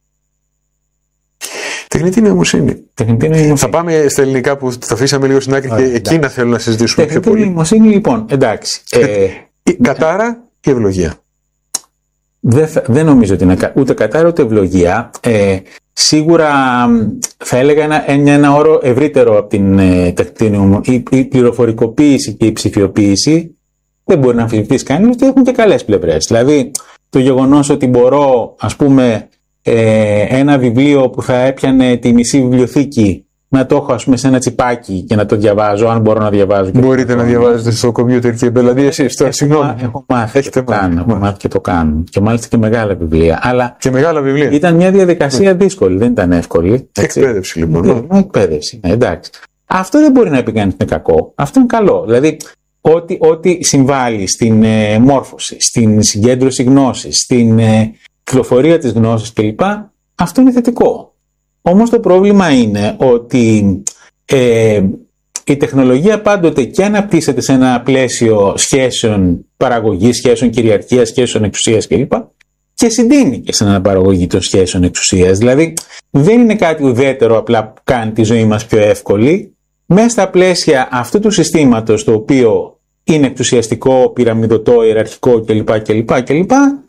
Τεχνητή νοημοσύνη. Τεχνητή νοημοσύνη. Θα πάμε στα ελληνικά που τα αφήσαμε λίγο στην άκρη και εκεί να θέλω να συζητήσουμε πιο πολύ. Τεχνητή νοημοσύνη, λοιπόν, εντάξει. Ε, η κατάρα ή ευλογία? Δεν, δεν νομίζω ότι είναι ούτε κατάρα ούτε ευλογία. Ε, σίγουρα θα έλεγα ένα, ένα όρο ευρύτερο από την ε, τεχνητή νοημοσύνη. Η, η πληροφορικοποίηση και η ψηφιοποίηση δεν μπορεί να αμφισβητήσει κανείς ότι έχουν και καλές πλευρές. Δηλαδή, το γεγονός ότι μπορώ, ας πούμε, Ε, ένα βιβλίο που θα έπιανε τη μισή βιβλιοθήκη να το έχω, ας πούμε, σε ένα τσιπάκι και να το διαβάζω, αν μπορώ να διαβάζω. Μπορείτε να διαβάζετε στο κομπιούτερ και δηλαδή εσείς τώρα, συγγνώμη. Έχω μάθει και το κάνω. Έχω μάθει και το κάνω. Και μάλιστα και μεγάλα βιβλία. Αλλά και μεγάλα βιβλία. Ήταν μια διαδικασία δύσκολη, δεν ήταν εύκολη. Εκπαίδευση λοιπόν. Ναι, εκπαίδευση, ναι, εντάξει. Αυτό δεν μπορεί να πει κανείς είναι κακό. Αυτό είναι καλό. Δηλαδή, ό,τι, ό,τι συμβάλλει στην ε, μόρφωση, στην συγκέντρωση γνώσης, στην ε, κυκλοφορία της γνώσης κλπ. Αυτό είναι θετικό. Όμως το πρόβλημα είναι ότι ε, η τεχνολογία πάντοτε και αναπτύσσεται σε ένα πλαίσιο σχέσεων παραγωγής, σχέσεων κυριαρχίας, σχέσεων εξουσίας κλπ. Και συντείνει και σε αναπαραγωγή των σχέσεων εξουσίας. Δηλαδή δεν είναι κάτι ουδέτερο απλά που κάνει τη ζωή μας πιο εύκολη. Μέσα στα πλαίσια αυτού του συστήματος, το οποίο είναι εξουσιαστικό, πυραμιδωτό, ιεραρχικό κλπ. κλπ, κλπ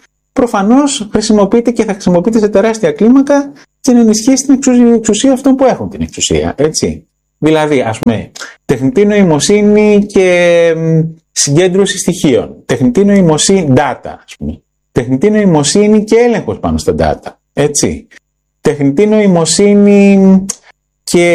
προφανώς χρησιμοποιείται και θα χρησιμοποιείται σε τεράστια κλίμακα και να ενισχύσει την εξουσία, εξουσία αυτών που έχουν την εξουσία. Έτσι. Δηλαδή, ας πούμε, τεχνητή νοημοσύνη και συγκέντρωση στοιχείων. Τεχνητή νοημοσύνη, data, ας πούμε. Τεχνητή νοημοσύνη και έλεγχος πάνω στα data. Έτσι. Τεχνητή νοημοσύνη και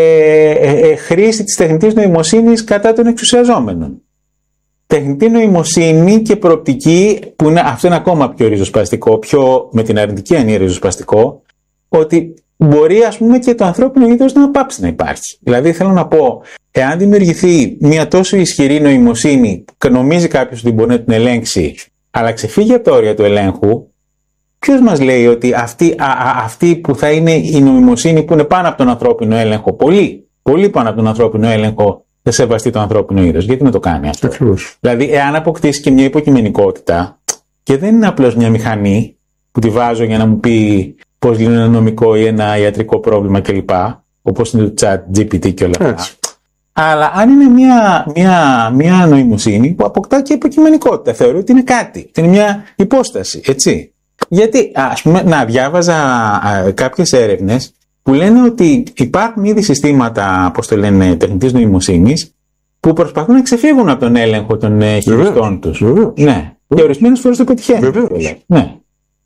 ε, ε, χρήση της τεχνητής νοημοσύνης κατά των εξουσιαζόμενων. Τεχνητή νοημοσύνη και προοπτική, που είναι, αυτό είναι ακόμα πιο ριζοσπαστικό, πιο με την αρνητική έννοια ριζοσπαστικό, ότι μπορεί, ας πούμε, και το ανθρώπινο είδος να πάψει να υπάρχει. Δηλαδή, θέλω να πω, εάν δημιουργηθεί μια τόσο ισχυρή νοημοσύνη που νομίζει κάποιος ότι μπορεί να την ελέγξει, αλλά ξεφύγει από τα όρια του ελέγχου, ποιος μας λέει ότι αυτή, α, α, αυτή που θα είναι η νοημοσύνη που είναι πάνω από τον ανθρώπινο έλεγχο, πολύ, πολύ πάνω από τον ανθρώπινο έλεγχο, θα σεβαστεί το ανθρώπινο είδος? Γιατί να το κάνει αυτό? Ακριβώς. Δηλαδή, εάν αποκτήσει και μια υποκειμενικότητα, και δεν είναι απλώς μια μηχανή που τη βάζω για να μου πει πώς λύνει ένα νομικό ή ένα ιατρικό πρόβλημα κλπ. Όπως είναι το chat τζι πι τι και όλα αυτά. Αλλά αν είναι μια, μια, μια νοημοσύνη που αποκτά και υποκειμενικότητα, θεωρώ ότι είναι κάτι, είναι μια υπόσταση, έτσι. Γιατί, ας πούμε, να διάβαζα α, κάποιες έρευνες που λένε ότι υπάρχουν ήδη συστήματα, πώς το λένε, τεχνητής νοημοσύνης, που προσπαθούν να ξεφύγουν από τον έλεγχο των ε, χειριστών τους. Βεβαίως. Ναι. Και ορισμένες φορές το πετυχαίνουν. Ναι.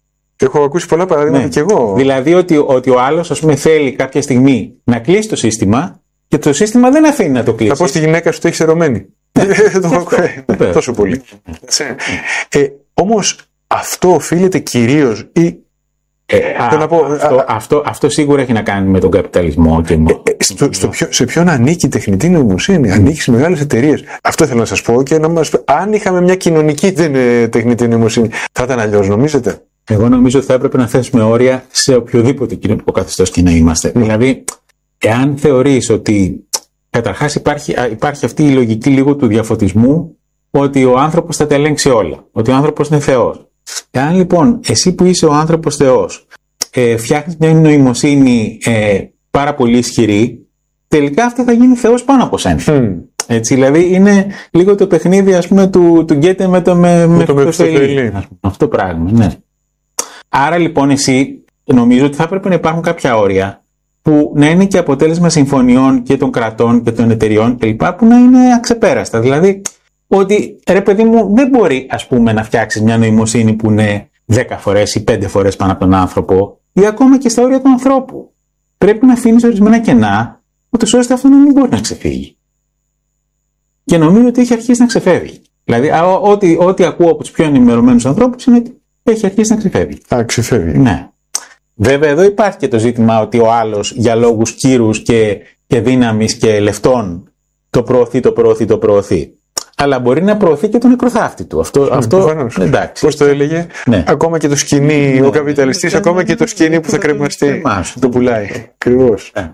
Έχω ακούσει πολλά παραδείγματα ναι. και εγώ. Δηλαδή ότι, ότι ο άλλος, ας πούμε, θέλει κάποια στιγμή να κλείσει το σύστημα και το σύστημα δεν αφήνει να το κλείσει. Θα πω στη γυναίκα σου το έχει ερωμένη. Τόσο πολύ. ε, όμως αυτό οφείλεται κυρίως ή Ε, α, να πω, αυτό, α, αυτό, αυτό σίγουρα έχει να κάνει με τον καπιταλισμό. Και με... ε, στο, στο ποιο, σε ποιον ανήκει η τεχνητή νοημοσύνη? Mm. Ανήκει σε μεγάλες εταιρείες. Αυτό θέλω να σας πω και να μας πει. Αν είχαμε μια κοινωνική τεχνητή νοημοσύνη, θα ήταν αλλιώς, νομίζετε? Εγώ νομίζω ότι θα έπρεπε να θέσουμε όρια σε οποιοδήποτε κοινωνικό καθεστώς και να είμαστε. Mm. Δηλαδή, εάν θεωρείς ότι καταρχάς υπάρχει, υπάρχει αυτή η λογική λίγο του διαφωτισμού, ότι ο άνθρωπος θα τα ελέγξει όλα, ότι ο άνθρωπος είναι Θεός. Εάν λοιπόν εσύ που είσαι ο άνθρωπος Θεός ε, φτιάχνεις μια νοημοσύνη ε, πάρα πολύ ισχυρή, τελικά αυτό θα γίνει Θεός πάνω από σένα. Mm. Έτσι, δηλαδή είναι λίγο το παιχνίδι, ας πούμε, του, του Γκέτε με το με, με το Μεφιστοφέλη. Αυτό το πράγμα, ναι. Άρα λοιπόν εσύ νομίζω ότι θα έπρεπε να υπάρχουν κάποια όρια που να είναι και αποτέλεσμα συμφωνιών και των κρατών και των εταιριών κλπ. Που να είναι αξεπέραστα. Δηλαδή ότι, ρε παιδί μου, δεν μπορεί, ας πούμε, να φτιάξεις μια νοημοσύνη που είναι δέκα φορές ή πέντε φορές πάνω από τον άνθρωπο ή ακόμα και στα όρια του ανθρώπου. Πρέπει να αφήνεις ορισμένα κενά, ούτως ώστε αυτό να μην μπορεί να ξεφύγει. Και νομίζω ότι έχει αρχίσει να ξεφεύγει. Δηλαδή, ό,τι, ό,τι ακούω από τους πιο ενημερωμένους ανθρώπους είναι ότι έχει αρχίσει να ξεφεύγει. Α, ξεφεύγει. Ναι. Βέβαια, εδώ υπάρχει και το ζήτημα ότι ο άλλος για λόγους κύρους και, και δύναμης και λεφτών το προωθεί, το προωθεί, το προωθεί. Αλλά μπορεί να προωθεί και τον νεκροθάφτη του. Αυτό, αυτό εντάξει. Πώς το έλεγε, ναι. Ακόμα και το σκηνή, ναι, ο καπιταλιστής, ναι, ακόμα και το σκηνή που θα κρεμαστεί, το πουλάει. Ακριβώς. Ναι.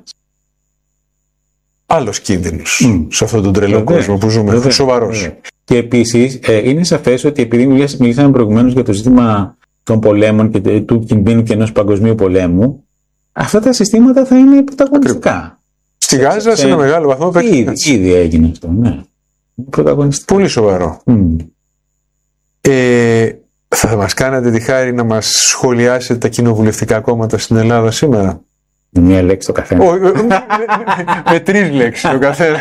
Άλλος κίνδυνος mm. σε αυτόν τον τρελό Βεβαίως. κόσμο που ζούμε. Βεβαίως. Σοβαρός. Βεβαίως. Και επίσης ε, είναι σαφές ότι επειδή μιλήσαμε προηγουμένως για το ζήτημα των πολέμων και του κινδύνου και ενός παγκοσμίου πολέμου, αυτά τα συστήματα θα είναι πρωταγωνιστικά. Στη Γάζα σε, σε ένα μεγάλο βαθμό ήδη, ήδη έγινε αυτό, ναι. Πολύ σοβαρό. Mm. Ε, θα μας κάνετε τη χάρη να μας σχολιάσετε τα κοινοβουλευτικά κόμματα στην Ελλάδα σήμερα? Με μία λέξη το καθένα. Oh, με, με, με, με τρεις λέξεις το καθένα.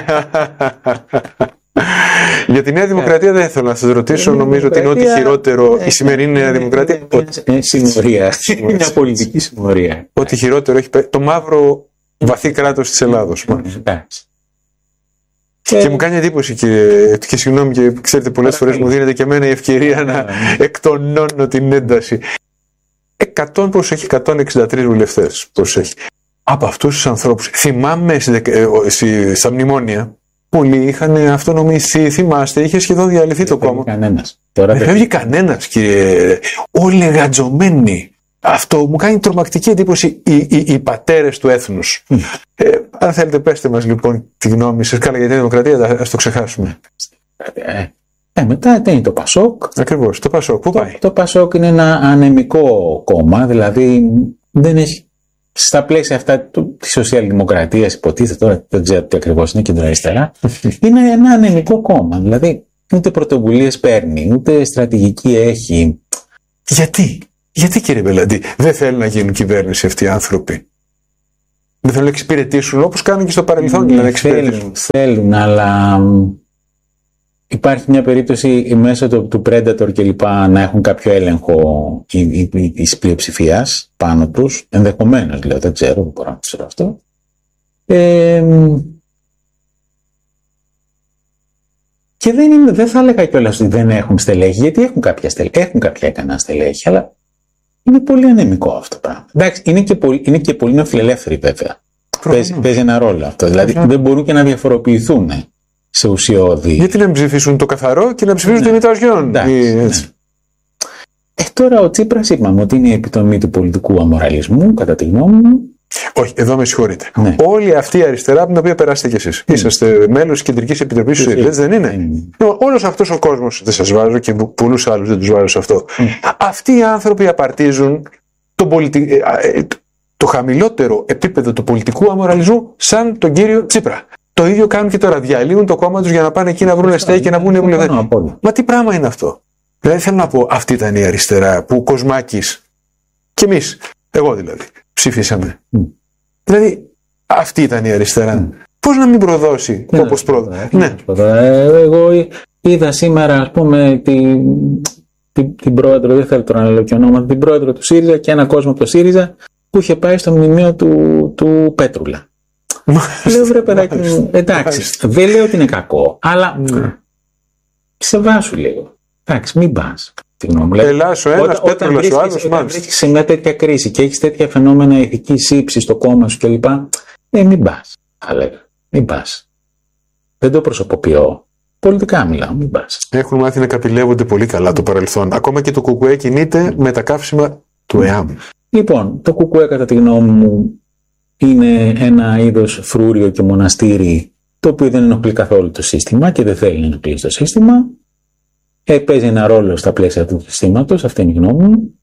Για τη Νέα Δημοκρατία δεν θέλω να σας ρωτήσω. Νομίζω ότι είναι ό,τι χειρότερο η σημερινή Νέα Δημοκρατία. Είναι συμμορία. Είναι μια πολιτική συμμορία. Ό,τι χειρότερο έχει το μαύρο βαθύ κράτος της Ελλάδος. Εντάξει. Και, και μου κάνει εντύπωση, κύριε, και συγγνώμη, και ξέρετε, πολλές φορές μου δίνεται και εμένα η ευκαιρία να εκτονώνω την ένταση. εκατό, πώς έχει, εκατόν εξήντα τρεις βουλευτές, πώς έχει. Από αυτούς τους ανθρώπους, θυμάμαι στα μνημόνια, πολλοί είχαν αυτονομηθεί, θυμάστε, είχε σχεδόν διαλυθεί το κόμμα. Κανένας. Δεν φεύγει κανένας, κύριε. Όλοι εργατζωμένοι. αυτό μου κάνει τρομακτική εντύπωση οι, οι, οι πατέρες του έθνους. Mm. Ε, αν θέλετε πέστε μας λοιπόν τη γνώμη σας. Καλά, για τη δημοκρατία ας το ξεχάσουμε. Ε, ε, μετά είναι το Πασόκ. Ακριβώς, το Πασόκ. Πού το, πάει? Το Πασόκ είναι ένα ανεμικό κόμμα, δηλαδή δεν έχει στα πλαίσια αυτά τη σοσιαλδημοκρατίας, υποτίθεται, τώρα δεν ξέρω τι ακριβώς είναι, κεντροαριστερά, είναι ένα ανεμικό κόμμα. Δηλαδή ούτε πρωτοβουλίες παίρνει, ούτε στρατηγική έχει. Γιατί, γιατί κύριε Μπελαντή, δεν θέλουν να γίνουν κυβέρνηση αυτοί οι άνθρωποι? Δεν θέλουν να εξυπηρετήσουν όπως κάνουν και στο παρελθόν, δηλαδή να εξυπηρετήσουν? Θέλουν, θέλουν, αλλά υπάρχει μια περίπτωση μέσω του, του Predator και λοιπά να έχουν κάποιο έλεγχο της πλειοψηφίας πάνω τους, ενδεχομένως λέω, δεν ξέρω, δεν μπορώ να ξέρω αυτό. Ε, και δεν, είναι, δεν θα έλεγα κιόλας ότι δεν έχουν στελέχη, γιατί έχουν κάποια στελέχη, έχουν κάποια ικανά στελέχη, αλλά είναι πολύ ανεμικό αυτό το πράγμα. Εντάξει, είναι και πολύ, είναι και πολύ νεοφιλελεύθεροι βέβαια. Παίζει, παίζει ένα ρόλο αυτό, δηλαδή δεν μπορούν και να διαφοροποιηθούν σε ουσιώδη. Γιατί να μην ψηφίσουν το καθαρό και να ψηφίσουν ναι. τη μητραζιόν. Ναι. Ε, τώρα ο Τσίπρας είπαμε ότι είναι η επιτομή του πολιτικού αμοραλισμού, κατά τη γνώμη μου. Όχι, εδώ με συγχωρείτε. Ναι. Όλη αυτή η αριστερά από την οποία περάσετε κι εσείς. Mm. Είσαστε μέλος της Κεντρικής Επιτροπής του ΣΥΡΙΖΑ, έτσι δεν είναι? Mm. Όλος αυτός ο κόσμος, δεν σας βάζω και πολλούς άλλους δεν τους βάζω σε αυτό. Mm. Αυτοί οι άνθρωποι απαρτίζουν το, πολιτι... το χαμηλότερο επίπεδο του πολιτικού αμοραλισμού σαν τον κύριο Τσίπρα. Το ίδιο κάνουν και τώρα. Διαλύουν το κόμμα τους για να πάνε εκεί να βρουν στέγη και να βγουν βουλευτές. Μα τι πράγμα είναι αυτό? Δηλαδή θέλω να πω, αυτή ήταν η αριστερά που ο Κοσμάκης και εμείς, εγώ δηλαδή, ψηφίσαμε. Mm. Δηλαδή αυτή ήταν η αριστερά. Mm. Πώς να μην προδώσει mm. όπως πρόδωσε? Ναι. Εγώ είδα σήμερα, ας πούμε, την, την, την πρόεδρο, δεν θέλω τώρα να λέω και ονόματα, την πρόεδρο του ΣΥΡΙΖΑ και ένα κόσμο από το ΣΥΡΙΖΑ που είχε πάει στο μνημείο του, του Πέτρουλα. Λέω βρε παιδάκι μου, εντάξει, δεν λέω ότι είναι κακό, αλλά mm. σε βάσου λίγο. Εντάξει, μην πας. Ελλάς ο ένας, Πέτρουλας ο άλλος. Όταν βρίσκεις σε μια τέτοια κρίση και έχεις τέτοια φαινόμενα ηθικής ύψης στο κόμμα σου κλπ. Ε, μην πας. Μην πας. Δεν το προσωποποιώ. Πολιτικά μιλάω, μην πας. Έχουν μάθει να καπηλεύονται πολύ καλά το παρελθόν. Ακόμα και το ΚΚΕ κινείται με τα καύσιμα του ΕΑΜ. Λοιπόν, το ΚΚΕ κατά τη γνώμη μου είναι ένα είδος φρούριο και μοναστήρι το οποίο δεν ενοχλεί καθόλου το σύστημα και δεν θέλει να ενοχλεί το σύστημα. Ε, παίζει ένα ρόλο στα πλαίσια του συστήματος, αυτή είναι η γνώμη μου.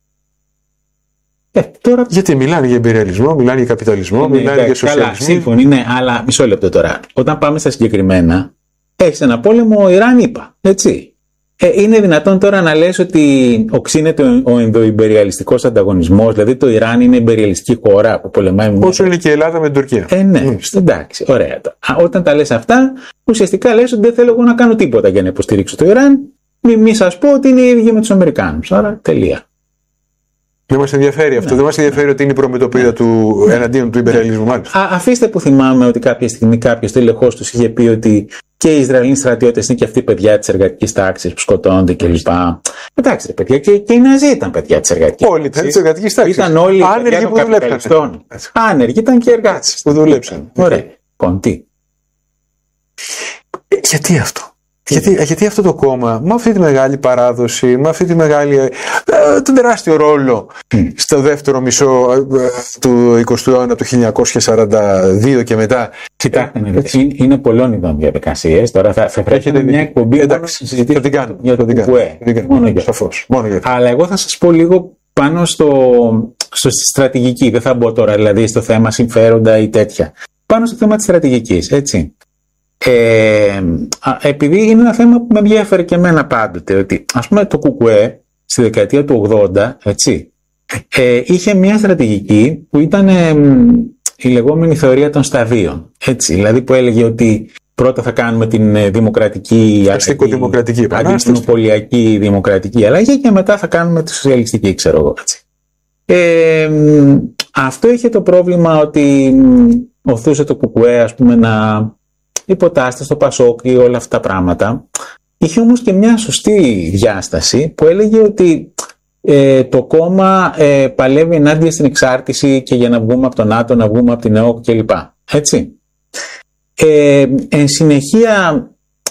Ε, τώρα... Γιατί μιλάνε για εμπειριαλισμό, μιλάνε για καπιταλισμό, είναι, μιλάνε για σοσιαλισμό. Καλά, σύμφωνοι, ναι, αλλά μισό λεπτό τώρα. Όταν πάμε στα συγκεκριμένα, έχεις ένα πόλεμο Ιράν-ΗΠΑ, έτσι. Ε, είναι δυνατόν τώρα να λες ότι οξύνεται ο ενδοϊμπεριαλιστικός ανταγωνισμός, δηλαδή το Ιράν είναι εμπεριαλιστική χώρα που πολεμάει. Όσο είναι και η Ελλάδα με την Τουρκία. Ε, ναι, mm. εντάξει, ωραία. Όταν τα λες αυτά, ουσιαστικά λες ότι δεν θέλω εγώ να κάνω τίποτα για να υποστηρίξω το Ιράν, μη, μη σας πω ότι είναι οι ίδιοι με τους Αμερικάνους. Άρα τελεία. Δεν μας ενδιαφέρει αυτό. Ναι. Δεν μας ενδιαφέρει ναι. ότι είναι η προμετωπίδα ναι. του ναι. εναντίον του υπερρεαλισμού. Ναι. Αφήστε που θυμάμαι ότι κάποια στιγμή κάποιος τελεχώς τους είχε πει ότι και οι Ισραηλοί στρατιώτες είναι και αυτοί παιδιά της εργατικής τάξης που σκοτώνονται κλπ. Εντάξει, ρε παιδιά, και, και οι Ναζί ήταν παιδιά της εργατικής τάξης. Όλοι ήταν της εργατικής τάξης. Ήταν όλοι άνεργοι που δουλέψαν. Άνεργοι ήταν και εργάτες που δουλέψαν. Ωραία. Λοιπόν, τι. Γιατί αυτό? Γιατί, γιατί αυτό το κόμμα, με αυτή τη μεγάλη παράδοση, με αυτή τη μεγάλη, ε, τον τεράστιο ρόλο mm. στο δεύτερο μισό ε, του εικοστού αιώνα, του χίλια εννιακόσια σαράντα δύο και μετά. Κοιτάξτε, ε, είναι, είναι πολλών ειδών διαδικασίες. Τώρα θα, θα πρέπει να μια εκπομπή εντάξει, θα την κάνω. Για το ΚΚΕ. Μόνο για σαφώς. Μόνο για. Αλλά εγώ θα σας πω λίγο πάνω στο, στο στρατηγική. Δεν θα μπω τώρα δηλαδή στο θέμα συμφέροντα ή τέτοια. Πάνω στο θέμα της στρατηγικής, έτσι. Ε, επειδή είναι ένα θέμα που με ενδιαφέρει και εμένα πάντοτε, ότι ας πούμε το ΚΚΕ στη δεκαετία του ογδόντα, έτσι, ε, είχε μια στρατηγική που ήταν ε, η λεγόμενη θεωρία των σταδίων, έτσι, δηλαδή που έλεγε ότι πρώτα θα κάνουμε την δημοκρατική αλλαγή, αντιστοιχολιακή δημοκρατική αλλαγή και μετά θα κάνουμε τη σοσιαλιστική, ξέρω εγώ, έτσι. Ε, αυτό είχε το πρόβλημα ότι οθούσε το ΚΚΕ, ας πούμε, να υποτάσσεται στο Πασόκ ή όλα αυτά τα πράγματα. Είχε όμως και μια σωστή διάσταση που έλεγε ότι ε, το κόμμα ε, παλεύει ενάντια στην εξάρτηση και για να βγούμε από τον ΝΑΤΟ, να βγούμε από την ΕΟΚ κλπ. Έτσι. Ε, εν συνεχεία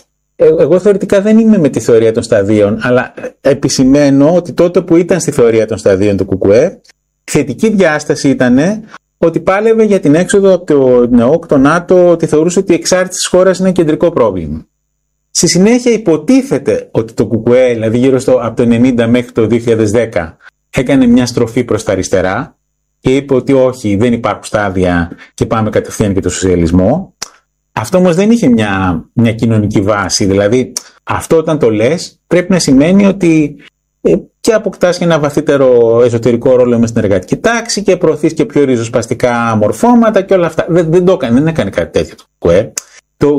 εγώ θεωρητικά δεν είμαι με τη θεωρία των σταδίων, αλλά επισημαίνω ότι τότε που ήταν στη θεωρία των σταδίων του ΚΚΕ, θετική διάσταση ήταν ότι πάλευε για την έξοδο από το ΝΕΟΚ, το ΝΑΤΟ, ότι θεωρούσε ότι η εξάρτηση της χώρας είναι κεντρικό πρόβλημα. Στη συνέχεια υποτίθεται ότι το ΚΚΕ, δηλαδή γύρω στο, από το ενενήντα μέχρι το δύο χιλιάδες δέκα, έκανε μια στροφή προς τα αριστερά και είπε ότι όχι, δεν υπάρχουν στάδια και πάμε κατευθείαν και το σοσιαλισμό. Αυτό όμως δεν είχε μια, μια κοινωνική βάση, δηλαδή αυτό όταν το λες πρέπει να σημαίνει ότι ε, και αποκτάς και ένα βαθύτερο εσωτερικό ρόλο μες στην εργατική τάξη και προωθείς και πιο ριζοσπαστικά μορφώματα και όλα αυτά. Δεν, δεν το έκανε, δεν έκανε κάτι τέτοιο το ΚΚΕ. Το